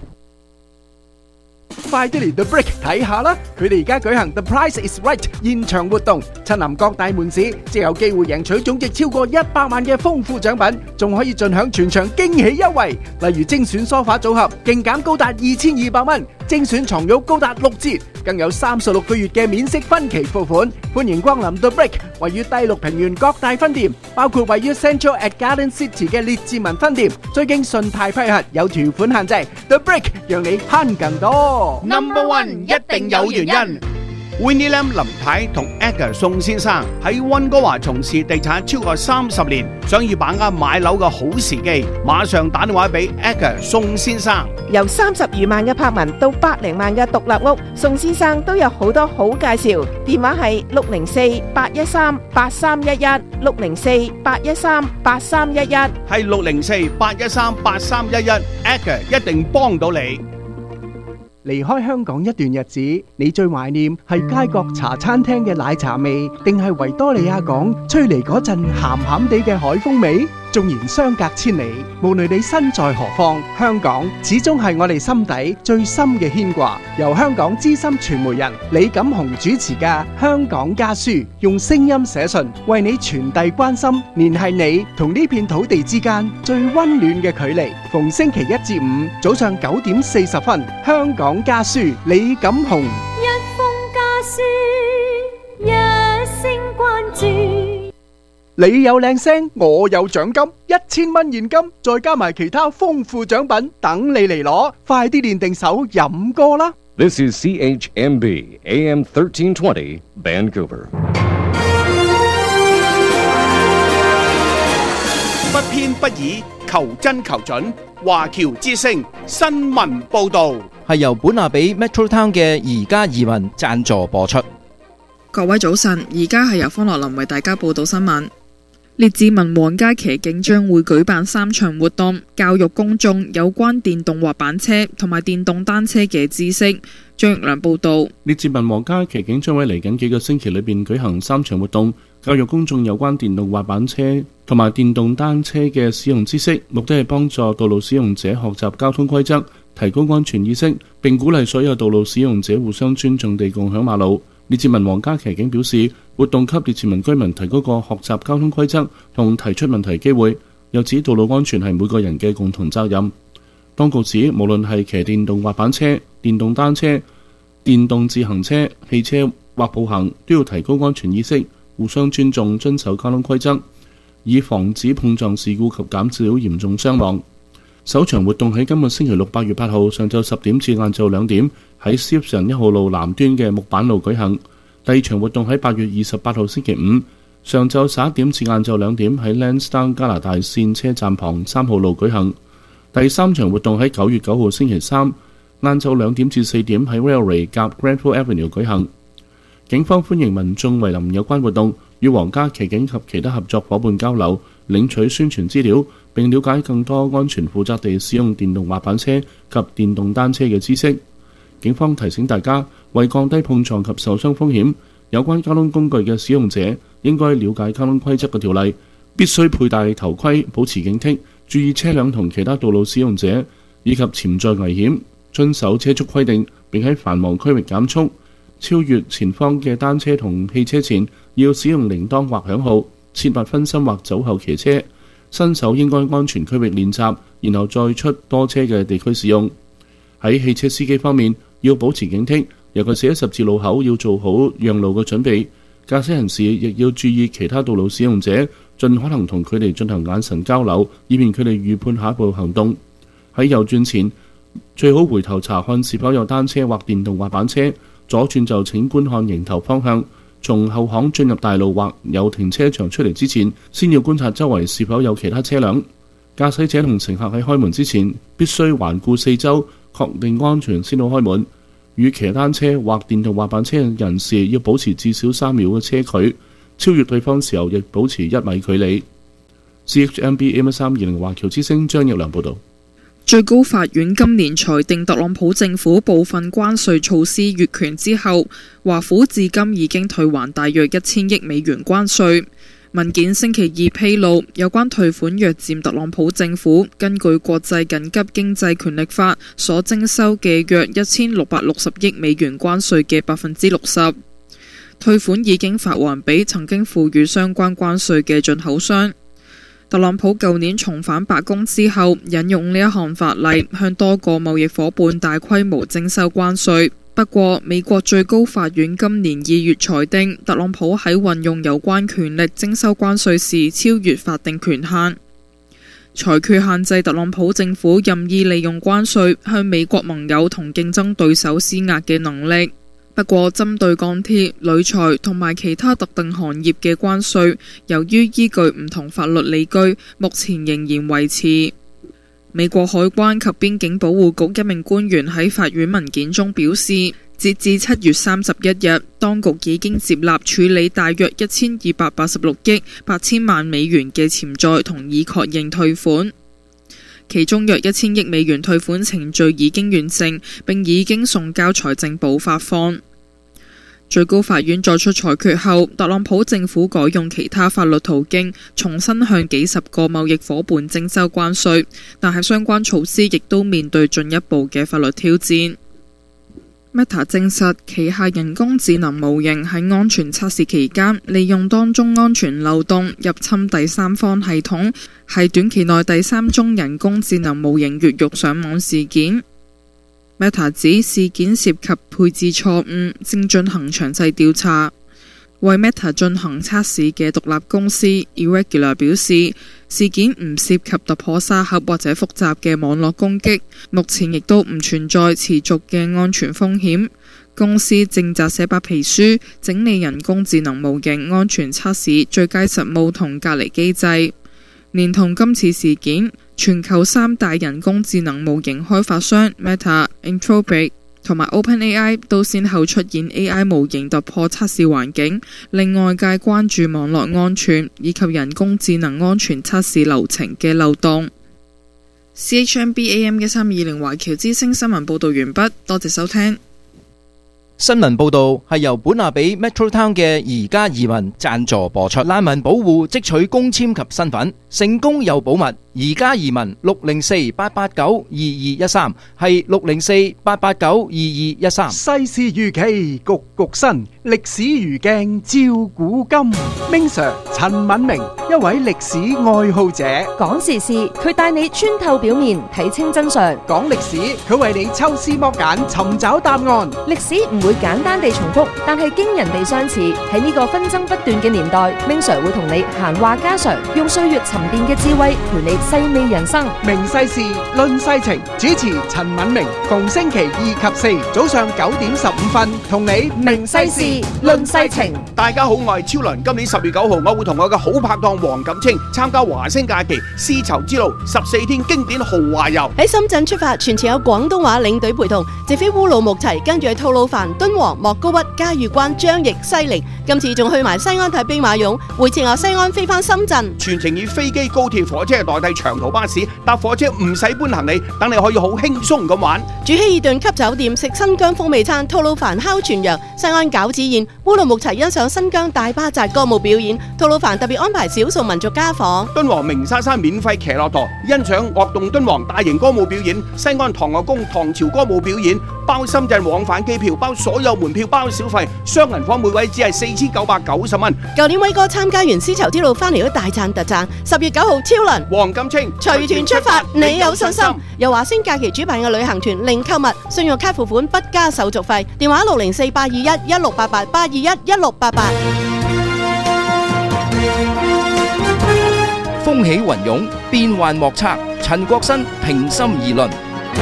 快啲嚟 The Brick 睇下啦！佢哋而家舉行 The Price is Right 現場活動，親臨各大門市，即有機會贏取總值超過一百萬嘅豐富獎品，仲可以盡享全場驚喜優惠，例如精選梳化組合勁減高達二千二百蚊，精選床褥高達六折，更有三十六個月嘅免息分期付款。歡迎光臨 The Brick，位於低綠平原各大分店，包括位於 Central at Garden City 嘅列治文分店，最經信貸批核，有條款限制。The Brick 讓你慳更多。 Number One 一定有原因。Winnie Lam 林太同 Edgar 宋先生喺溫哥華從事地產超過三十年，想要把握買樓嘅好時機，馬上打電話俾 Edgar 宋先生。 由三十餘萬嘅柏文到百零萬嘅獨立屋，宋先生都有好多好介紹。電話係六零四八一三八三一一，六零四八一三八三一一， 係六零四八一三八三一一 ，Edgar 一定幫到你。 離開香港一段日子，你最懷念係街角茶餐廳嘅奶茶味，定係維多利亞港吹嚟嗰陣鹹鹹地嘅海風味？縱然相隔千里，無論你身在何方，香港始終係我哋心底最深嘅牽掛。由香港資深傳媒人李錦雄主持嘅《香港家書》，用聲音寫信，為你傳遞關心，聯繫你同呢片土地之間最溫暖嘅距離。逢星期一至五早上九點四十分，《香港家書》李錦雄。 一封家書，一聲關注。 你有靚聲，我有獎金，一千蚊現金，再加埋其他豐富獎品，等你嚟攞。快啲練定手飲歌啦！ This is C H M B A M thirteen twenty Vancouver。 不偏不倚，求真求準。華僑之聲新聞報導係由本亞比 Metro Town 嘅宜家移民贊助播出。 各位早晨，而家係由方樂林為大家報道新聞。列治文皇家騎警將會舉辦三場活動，教育公眾有關電動滑板車同埋電動單車嘅知識。張玉良報道。 列治文皇家騎警將會嚟緊幾個星期裏邊舉行三場活動，教育公眾有關電動滑板車同埋電動單車嘅使用知識，目的係幫助道路使用者學習交通規則，提高安全意識，並鼓勵所有道路使用者互相尊重地共享馬路。列治文皇家騎警表示，活動給列治文居民提高個學習交通規則同提出問題機會，又指道路安全係每個人嘅共同責任。當局指，無論係騎電動滑板車、電動單車、電動自行車、汽車或步行，都要提高安全意識，互相尊重，遵守交通規則，以防止碰撞事故及減少嚴重傷亡。首場活動喺今個星期六八月八號上晝十點至晏晝兩點喺 Stephen 一號路南端嘅木板路舉行。第二場活動喺八月二十八號星期五上晝十一點至晏晝兩點喺 Lansdowne 加拿大線車站旁三號路舉行。第三場活動喺九月九號星期三晏晝兩點至四點喺 Railway 夾 Granville Avenue 舉行。警方歡迎民眾蒐臨有關活動，與皇家騎警及其他合作伙伴交流，領取宣傳資料，並了解更多安全負責地使用電動滑板車及電動單車嘅知識。 警方提醒大家，為降低碰撞及受傷風險，有關交通工具嘅使用者應該了解交通規則嘅條例，必須佩戴頭盔，保持警惕，注意車輛同其他道路使用者以及潛在危險，遵守車速規定，並喺繁忙區域減速。超越前方嘅單車同汽車前，要使用鈴鐺或響號，切勿分心或走後騎車。新手應該安全區域練習，然後再出多車嘅地區使用。喺汽車司機方面，要保持警惕，尤其是喺十字路口要做好讓路嘅準備。駕駛人士亦要注意其他道路使用者，盡可能同佢哋進行眼神交流，以便佢哋預判下一步行動。喺右轉前，最好回頭查看是否有單車或電動滑板車。左轉就請觀看迎頭方向，從後巷進入大路或有停車場出嚟之前，先要觀察周圍是否有其他車輛。駕駛者同乘客喺開門之前，必須環顧四周，確定安全先好開門。與騎單車或電動滑板車嘅人士要保持至少三秒嘅車距，超越對方時候亦保持一米距離。C H M B A M 一三二零華僑之聲張奕良報導。 最高法院今年裁定特朗普政府部分關稅措施越權之後，華府至今已經退還大約一千億美元關稅。文件星期二披露，有關退款約佔特朗普政府根據國際緊急經濟權力法所徵收嘅約一千六百六十億美元關稅嘅百分之六十。退款已經發還俾曾經賦予相關關稅嘅進口商。特朗普舊年重返白宮之後，引用呢一項法例向多個貿易夥伴大規模徵收關稅。不過，美國最高法院今年二月裁定，特朗普喺運用有關權力徵收關稅時超越法定權限，裁決限制特朗普政府任意利用關稅向美國盟友同競爭對手施壓嘅能力。不過，針對鋼鐵、鋁材同埋其他特定行業嘅關稅，由於依據唔同法律理據，目前仍然維持。美國海關及邊境保護局一名官員喺法院文件中表示，截至七月三十一日，當局已經接納處理大約一千二百八十六億八千萬美元嘅潛在同已確認退款。其中約一千億美元退款程序已經完成，並已經送交財政部發放。最高法院作出裁決後，特朗普政府改用其他法律途徑，重新向幾十個貿易夥伴徵收關稅，但係相關措施亦都面對進一步嘅法律挑戰。Meta 證實旗下人工智能模型喺安全測試期間，利用當中安全漏洞入侵第三方系統，係短期內第三宗人工智能模型越獄上網事件。Meta 指事件涉及配置錯誤，正進行詳細調查。為 Meta 進行測試嘅獨立公司 Irregular 表示，事件唔涉及突破沙盒或者複雜嘅網絡攻擊，目前亦都唔存在持續嘅安全風險。公司正撰寫白皮書，整理人工智能模型安全測試最佳實務同隔離機制。連同今次事件，全球三大人工智能模型開發商 Meta、Anthropic 同埋 OpenAI 都先後出現 A I 模型突破測試環境，令外界關注網絡安全以及人工智能安全測試流程嘅漏洞。C H M B A M 一三二零華僑之聲新聞報道完畢，多謝收聽。 新聞報導係由本亞比 Metro Town 嘅宜家移民贊助播出。難民保護即取公簽及身份，成功又保密。宜家移民六零四八八九二二一三係六零四八八九二二一三。 世事如棋，局局新，歷史如鏡照古今。Ming Sir 陳敏明，一位歷史愛好者， 講時事，佢帶你穿透表面，睇清真相； 講歷史，佢為你抽絲剝繭，尋找答案。 歷史唔會簡單地重複，但係驚人地相似。喺呢個紛爭不斷嘅年代，Ming Sir會同你閒話家常，用歲月沉澱嘅智慧陪你細味人生。 明世事，論世情，主持陳敏明，逢星期二及四早上九點十五分，同你明世事，論世情。 大家好，我係超倫。今年十月九號，我會同我嘅好拍檔黃錦清參加華星假期絲綢之路十四天經典豪華遊。 喺深圳出發，全程有廣東話領隊陪同，直飛烏魯木齊，跟住去吐魯番、 敦煌、莫高窟、嘉峪關、張掖、西寧，今次仲去埋西安睇兵馬俑，回程由西安飛返深圳。 全程以飛機、高鐵、火車代替長途巴士，搭火車唔使搬行李，等你可以好輕鬆咁玩。 住希爾頓級酒店，食新疆風味餐，吐魯番烤全羊，西安餃子宴，烏魯木齊欣賞新疆大巴扎歌舞表演，吐魯番特別安排少數民族家訪。 敦煌鳴沙山免費騎駱駝，欣賞樂動敦煌大型歌舞表演。西安唐樂宮唐朝歌舞表演，包深圳往返機票，包所有門票，包小費，雙人房每位只係四千九百九十蚊。 舊年威哥參加完絲綢之路翻嚟都大讚特讚，十月九號超輪黃金清隨團出發，你有信心？由華星假期主辦嘅旅行團，零購物，信用卡付款不加手續費，電話六零四八二一一六八八八二一一六八八。 風起雲湧，變幻莫測。陳國新平心而論。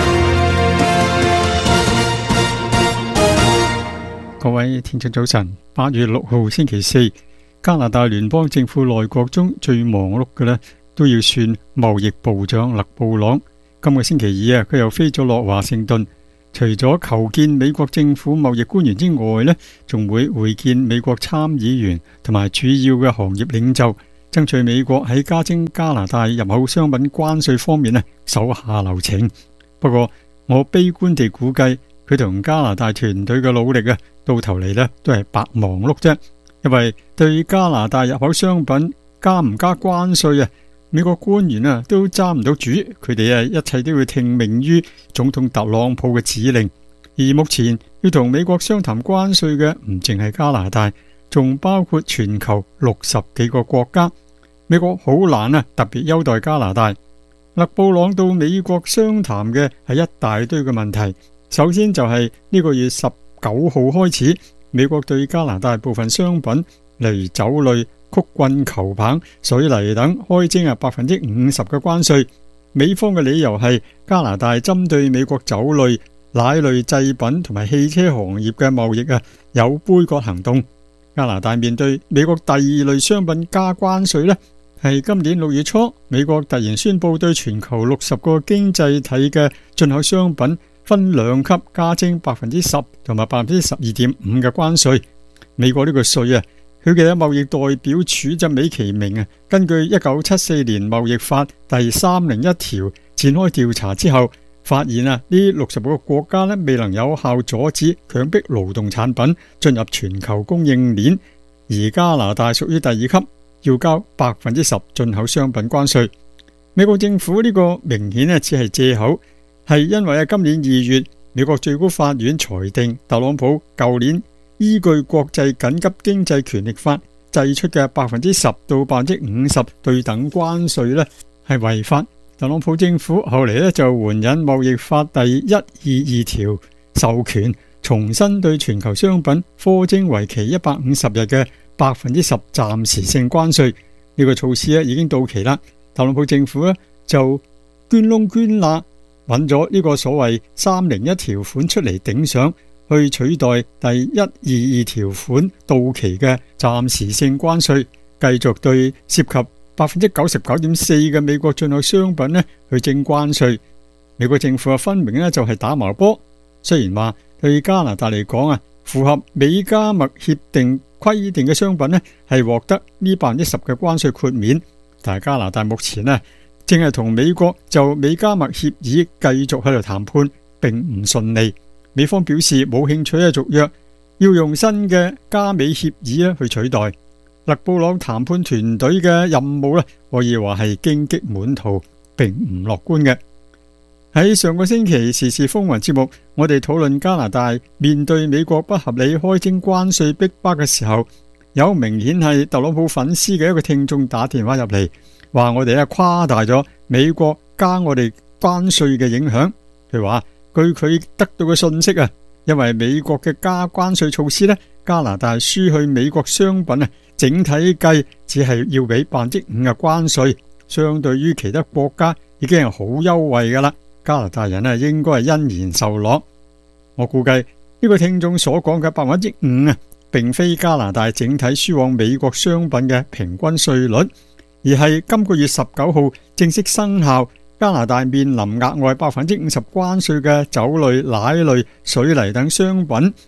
各位聽眾早晨，八月六號星期四，加拿大聯邦政府內閣中最忙碌嘅呢，都要算貿易部長勒布朗。今個星期二啊，佢又飛咗落華盛頓，除咗求見美國政府貿易官員之外呢，仲會會見美國參議員同埋主要嘅行業領袖，爭取美國喺加徵加拿大入口商品關稅方面呢手下留情。不過我悲觀地估計，佢同加拿大團隊嘅努力啊，到頭嚟呢都係白忙碌啫。因為對加拿大入口商品加唔加關稅啊，美國官員啊都揸唔到主，佢哋啊一切都要聽命於總統特朗普嘅指令。而目前要同美國商談關稅嘅唔淨係加拿大，仲包括全球六十幾個國家。美國好難啊，特別優待加拿大。勒布朗到美國商談嘅係一大堆嘅問題。首先就係呢個月十九號開始，美國對加拿大部分商品，例如酒類、曲棍球棒、水泥等，開徵啊百分之五十嘅關稅。美方嘅理由係加拿大針對美國酒類、奶類製品同埋汽車行業嘅貿易啊有杯葛行動。加拿大面對美國第二類商品加關稅呢，係今年六月初，美國突然宣布對全球六十個經濟體嘅進口商品分兩級加徵百分之十同埋百分之十二點五嘅關稅。美國呢個稅啊，佢嘅貿易代表處就美其名啊，根據一九七四年貿易法第三零一條展開調查之後，發現啊呢六十個國家呢未能有效阻止強迫勞動產品進入全球供應鏈，而加拿大屬於第二級，要交百分之十進口商品關稅。美國政府呢個明顯啊只係借口，係因為啊今年二月美國最高法院裁定特朗普舊年依據國際緊急經濟權力法制出嘅百分之十到百分之五十對等關稅呢係違法。特朗普政府後嚟呢就援引貿易法第一百二十二條授權，重新對全球商品課徵為期一百五十日嘅百分之十暫時性關稅。呢個措施咧已經到期啦，特朗普政府呢就捐窿捐罅揾咗呢個所謂三零一條款出嚟頂上，去取代第一百二十二條款到期嘅暫時性關稅，繼續對涉及百分之九十九點四嘅美國進口商品呢去徵關稅。美國政府啊分明呢就係打矛波，雖然話對加拿大嚟講啊，符合美加墨協定規定嘅商品呢係獲得呢百分之十嘅關稅豁免，但係加拿大目前呢正係同美國就美加墨協議繼續喺度談判，並唔順利。美方表示冇興趣嘅續約，要用新嘅加美協議去取代。勒布朗談判團隊嘅任務咧，可以話係荊棘滿途，並唔樂觀嘅。喺上個星期時事風雲節目，我哋討論加拿大面對美國不合理開徵關稅逼迫嘅時候，有明顯係特朗普粉絲嘅一個聽眾打電話入嚟，話我哋咧誇大咗美國加我哋關稅嘅影響。佢話據佢得到嘅信息啊，因為美國嘅加關稅措施呢，加拿大輸去美國商品啊，整體計只係要俾百分之五嘅關稅，相對於其他國家已經係好優惠噶啦。加拿大人啊，應該係欣然受落。我估計呢個聽眾所講嘅百分之五啊，並非加拿大整體輸往美國商品嘅平均稅率，而係今個月十九號正式生效，加拿大面臨額外百分之五十關稅嘅酒類、奶類、水泥等商品。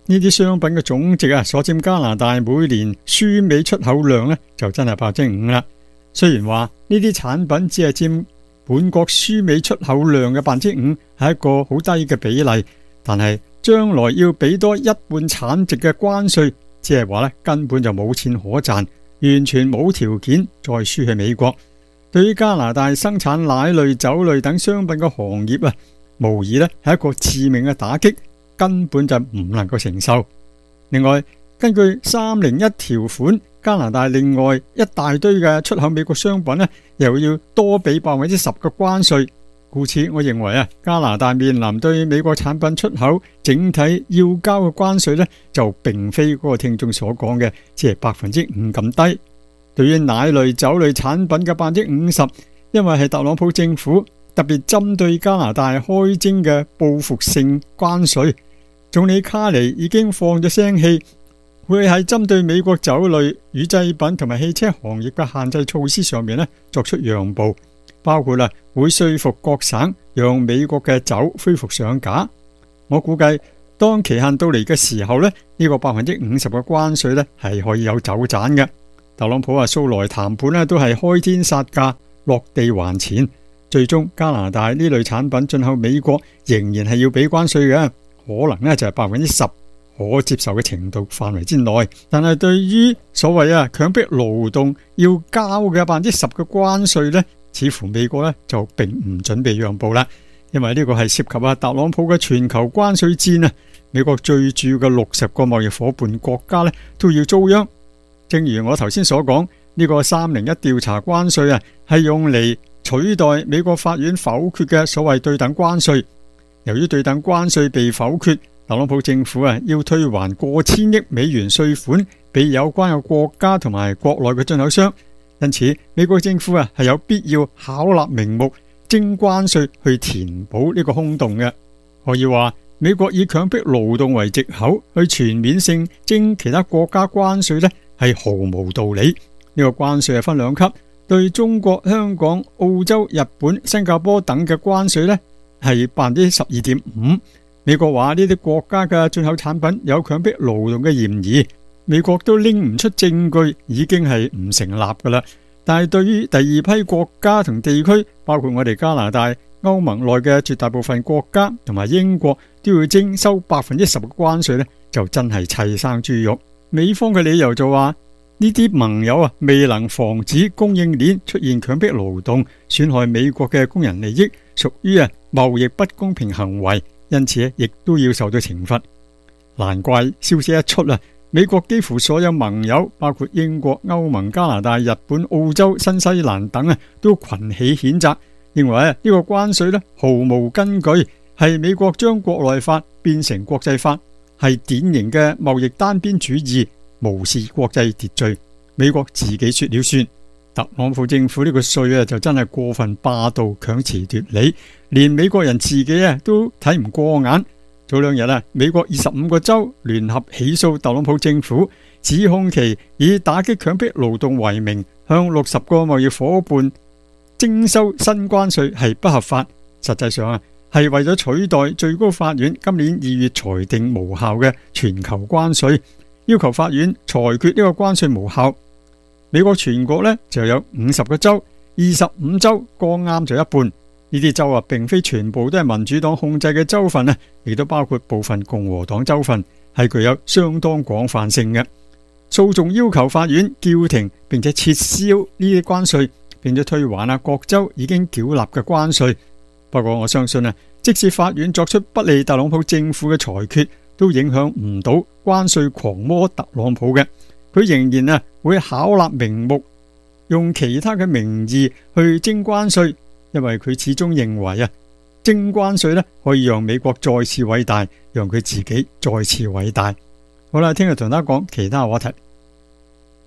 呢啲商品嘅總值啊，所佔加拿大每年輸美出口量呢，就真係百分之五啦。雖然話呢啲產品只係佔本國輸美出口量嘅百分之五，係一個好低嘅比例，但係將來要俾多一半產值嘅關稅，即係話呢根本就冇錢可賺，完全冇條件再輸去美國。對於加拿大生產奶類、酒類等商品嘅行業啊，無疑呢係一個致命嘅打擊，根本就唔能夠承受。另外，根據三零一條款，加拿大另外一大堆嘅出口美國商品呢，又要多俾百分之十嘅關稅。故此，我認為啊，加拿大面臨對美國產品出口整體要交嘅關稅呢，就並非嗰個聽眾所講嘅，只係百分之五咁低。對於奶類、酒類產品嘅百分之五十，因為係特朗普政府特別針對加拿大開徵嘅報復性關稅，總理卡尼已經放咗聲氣，會喺針對美國酒類、乳製品同埋汽車行業嘅限制措施上面呢作出讓步，包括啦會說服各省讓美國嘅酒恢復上架。我估計當期限到嚟嘅時候呢，呢個百分之五十嘅關稅呢係可以有走盞嘅。特朗普話素來談判呢都係開天殺價，落地還錢，最終加拿大呢類產品進口美國仍然係要俾關稅嘅，可能呢就係百分之十可接受嘅程度範圍之內。但係對於所謂啊強迫勞動要交嘅百分之十嘅關稅呢，似乎美國呢就並唔準備讓步啦，因為呢個係涉及啊特朗普嘅全球關稅戰啊，美國最主要嘅六十個貿易夥伴國家呢都要遭殃。正如我頭先所講，呢個三零一調查關稅啊，係用嚟取代美國法院否決嘅所謂對等關稅。由於對等關稅被否決，特朗普政府啊要退還過千億美元稅款俾有關嘅國家同埋國內嘅進口商，因此美國政府啊係有必要巧立名目徵關稅去填補呢個空洞嘅。可以話美國以強迫勞動為藉口去全面性徵其他國家關稅呢，係毫無道理。呢個關稅係分兩級，對中國、香港、澳洲、日本、新加坡等嘅關稅呢係百分之十二點五。美國話呢啲國家嘅進口產品有強迫勞動嘅嫌疑，美國都拎唔出證據，已經係唔成立噶啦。但係對於第二批國家同地區，包括我哋加拿大、歐盟內嘅絕大部分國家同埋英國，都要徵收百分之十嘅關稅呢，就真係砌生豬肉。美方嘅理由就話呢啲盟友啊未能防止供應鏈出現強迫勞動，損害美國嘅工人利益，屬於啊貿易不公平行為，因此亦都要受到懲罰。難怪消息一出啊，美國幾乎所有盟友，包括英國、歐盟、加拿大、日本、澳洲、新西蘭等啊，都群起譴責，認為啊呢個關稅呢毫無根據，係美國將國內法變成國際法，係典型嘅貿易單邊主義，無視國際秩序。美國自己說了算。特朗普政府呢個稅啊，就真係過分霸道，強詞奪理，連美國人自己啊都睇唔過眼。早兩日啊，美國二十五個州聯合起訴特朗普政府，指控其以打擊強迫勞動為名，向六十個貿易夥伴徵收新關稅係不合法。實際上啊，係為咗取代最高法院今年二月裁定無效嘅全球關稅，要求法院裁決呢個關稅無效。美國全國呢就有五十個州，二十五州剛啱就一半。呢啲州啊，並非全部都係民主黨控制嘅州份啊，亦都包括部分共和黨州份，係具有相當廣泛性嘅。訴訟要求法院叫停並且撤銷呢啲關稅，並且退還啊各州已經繳納嘅關稅。不過我相信啊，即使法院作出不利特朗普政府嘅裁決，都影響唔到關稅狂魔特朗普嘅。佢仍然啊會巧立名目，用其他嘅名義去徵關稅，因為佢始終認為啊，徵關稅呢可以讓美國再次偉大，讓佢自己再次偉大。好啦，聽日同大家講其他話題。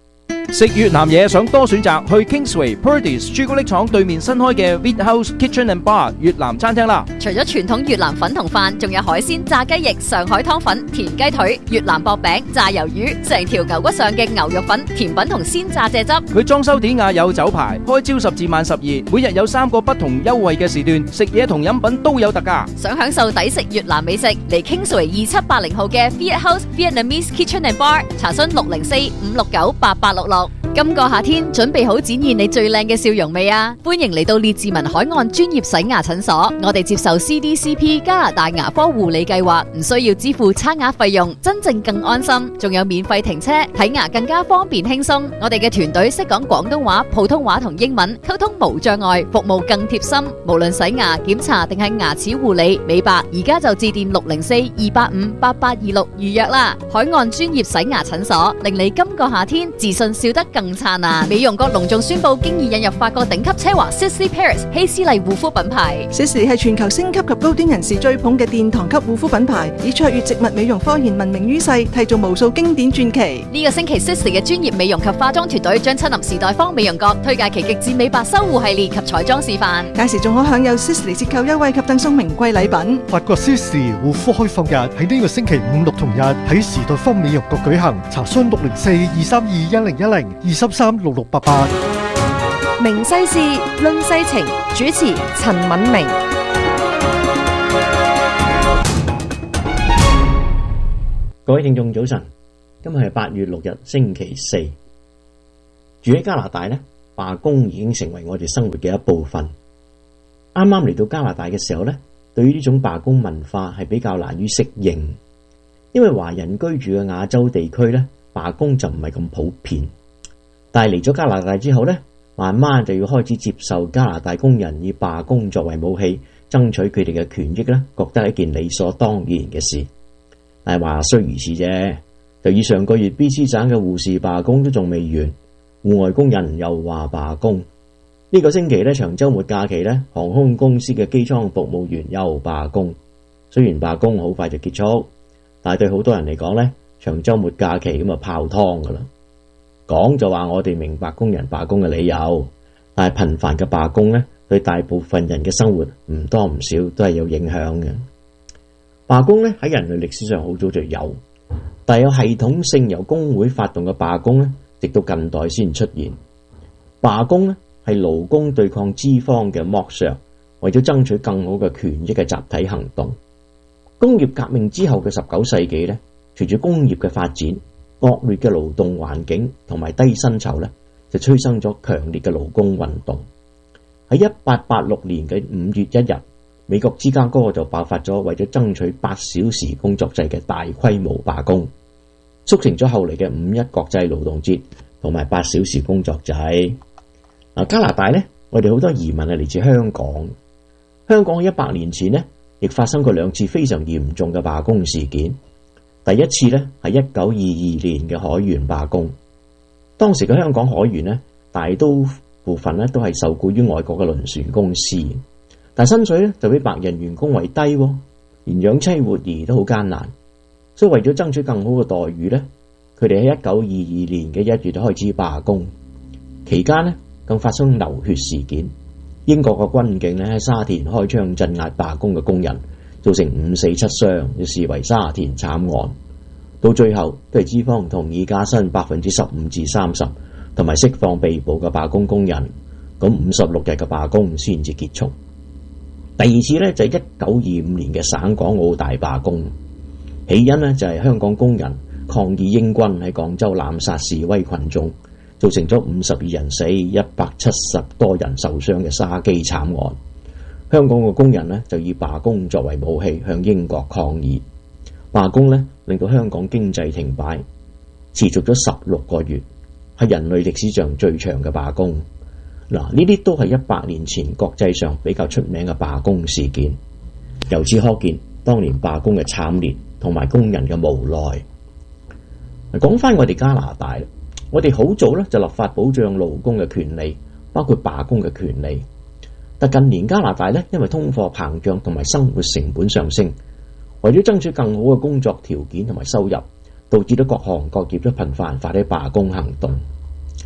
食越南嘢想多選擇，去 Kingsway Purdey's 朱古力廠對面新開嘅 Wheat House Kitchen and Bar 越南餐廳啦。 除咗傳統越南粉同飯，仲有海鮮、炸雞翼、上海湯粉、田雞腿、越南薄餅、炸魷魚，成條牛骨上嘅牛肉粉、甜品同鮮榨蔗汁。 佢裝修典雅有酒牌，開朝十至晚十二，每日有三個不同優惠嘅時段，食嘢同飲品都有特價。 想享受抵食越南美食，嚟 Kingsway 二七八零號嘅 Wheat House Vietnamese Kitchen and Bar 查詢六零四五六九八八六六。今個夏天準備好展現你最靚嘅笑容未啊？歡迎嚟到列治文海岸專業洗牙診所，我哋接受 C D C P 加拿大牙科護理計劃，唔需要支付差額費用，真正更安心，仲有免費停車，睇牙更加方便輕鬆。我哋嘅團隊識講廣東話、普通話同英文，溝通無障礙，服務更貼心。無論洗牙、檢查定係牙齒護理、美白，而家就致電六零四二八五八八二六預約啦。海岸專業洗牙診所，令你今個夏天自信笑得更燦爛。美容國隆重宣布，經已引入法國頂級奢華 Sisley Paris 希斯麗護膚品牌。 Sisley 係全球星級及高端人士追捧嘅殿堂級護膚品牌，以卓越植物美容科研聞名於世，締造無數經典傳奇。 呢個星期 Sisley 嘅專業美容及化妝團隊將親臨時代坊美容閣，推介其極致美白修護系列及彩妝示範。 屆時仲可享有 Sisley 折扣優惠及贈送名貴禮品。 法國 Sisley 護膚開放日喺呢個星期五六同日喺時代坊美容閣舉行，查詢六零四二三二一零一零二三三六六八八。 明世事，論世情，主持陳敏明。 各位聽眾早晨，今日係八月六日星期四。住喺加拿大呢，罷工已經成為我哋生活嘅一部分。啱啱嚟到加拿大嘅時候呢，對於呢種罷工文化係比較難於適應，因為華人居住嘅亞洲地區呢，罷工就唔係咁普遍。但係嚟咗加拿大之後呢，慢慢就要開始接受加拿大工人以罷工作為武器，爭取佢哋嘅權益呢，覺得係一件理所當然嘅事。但係話雖如此啫，就以上個月 B C 省嘅護士罷工都仲未完，戶外工人又話罷工。呢個星期呢，長週末假期呢，航空公司嘅機艙服務員又罷工。雖然罷工好快就結束，但係對好多人嚟講呢，長週末假期咁就泡湯噶啦。講就話我哋明白工人罷工嘅理由，但係頻繁嘅罷工呢，對大部分人嘅生活唔多唔少都係有影響嘅。罷工呢，喺人類歷史上好早就有，但係有系統性由工會發動嘅罷工呢，直到近代先出現。罷工呢，係勞工對抗資方嘅剝削，為咗爭取更好嘅權益嘅集體行動。工業革命之後嘅十九世紀呢，隨住工業嘅發展，惡劣嘅勞動環境同埋低薪酬呢，就催生咗強烈嘅勞工運動。喺一八八六年嘅五月一日，美國芝加哥就爆發咗為咗爭取八小時工作制嘅大規模罷工，促成咗後嚟嘅五一國際勞動節同埋八小時工作制。嗱，加拿大呢，我哋好多移民係嚟自香港。香港喺一百年前呢，亦發生過兩次非常嚴重嘅罷工事件。第一次呢，係一九二二年嘅海員罷工，當時嘅香港海員呢，大都部分呢都係受僱於外國嘅輪船公司，但薪水呢就比白人員工為低，連養妻活兒都好艱難。所以為咗爭取更好嘅待遇呢，佢哋喺一九二二年嘅一月就開始罷工，期間呢，更發生流血事件。英國嘅軍警呢喺沙田開槍鎮壓罷工嘅工人，造成五死七傷，要視為沙田慘案。到最後都係資方同意加薪百分之十五至三十，同埋釋放被捕嘅罷工工人。咁五十六日嘅罷工先至結束。第二次呢，就係一九二五年嘅省港澳大罷工，起因呢，就係香港工人抗議英軍喺廣州濫殺示威群眾，造成咗五十二人死、一百七十多人受傷嘅沙基慘案。香港嘅工人呢，就以罷工作為武器向英國抗議。罷工呢，令到香港經濟停擺，持續咗十六個月，係人類歷史上最長嘅罷工。嗱，呢啲都係一百年前國際上比較出名嘅罷工事件。由此可見，當年罷工嘅慘烈同埋工人嘅無奈。講翻我哋加拿大，我哋好早咧就立法保障勞工嘅權利，包括罷工嘅權利。但近年加拿大咧，因為通貨膨脹同埋生活成本上升，為咗爭取更好嘅工作條件同埋收入，導致咗各行各業都頻繁發起罷工行動。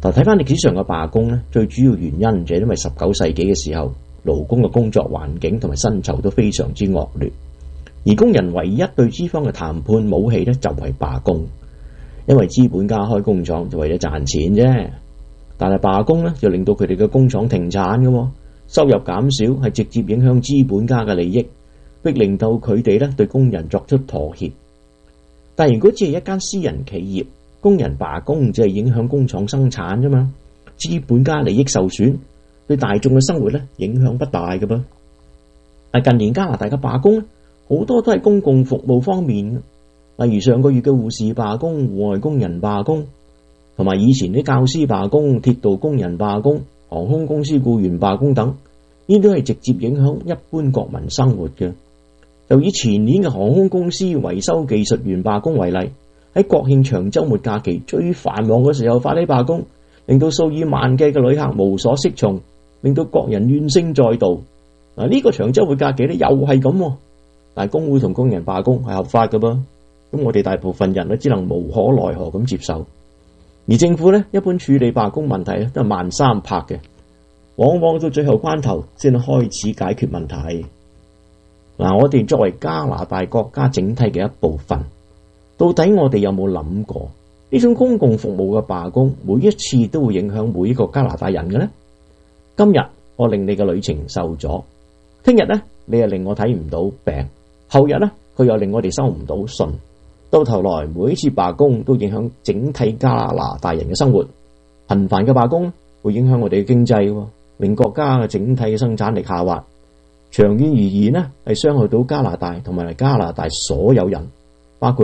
但睇翻歷史上嘅罷工咧，最主要原因就係因為十九世紀嘅時候，勞工嘅工作環境同埋薪酬都非常之惡劣，而工人唯一對資方嘅談判武器咧就係罷工，因為資本家開工廠就為咗賺錢啫，但係罷工咧就令到佢哋嘅工廠停產嘅，收入減少係直接影響資本家嘅利益，逼令到佢哋咧對工人作出妥協。但如果只係一間私人企業，工人罷工只係影響工廠生產啫嘛，資本家利益受損，對大眾嘅生活咧影響不大嘅噃。但近年加拿大嘅罷工咧，好多都係公共服務方面，例如上個月嘅護士罷工、戶外工人罷工，同埋以前啲教師罷工、鐵道工人罷工、航空公司僱員罷工等，呢啲都係直接影響一般國民生活嘅。就以前年嘅航空公司維修技術員罷工為例，喺國慶長週末假期最繁忙嘅時候發起罷工，令到數以萬計嘅旅客無所適從，令到國人怨聲載道。嗱，呢個長週末假期咧又係咁，但係工會同工人罷工係合法嘅噃，咁我哋大部分人咧只能無可奈何咁接受。而政府咧一般處理罷工問題咧都係慢三拍嘅，往往到最後關頭先開始解決問題。嗱，我哋作為加拿大國家整體嘅一部分，到底我哋有冇諗過呢種公共服務嘅罷工，每一次都會影響每一個加拿大人嘅呢？今日我令你嘅旅程受阻，聽日呢你又令我睇唔到病，後日呢佢又令我哋收唔到信，到頭來每一次罷工都影響整體加拿大人嘅生活。頻繁嘅罷工會影響我哋嘅經濟，令國家嘅整體嘅生產力下滑。長遠而言呢，係傷害到加拿大同埋加拿大所有人，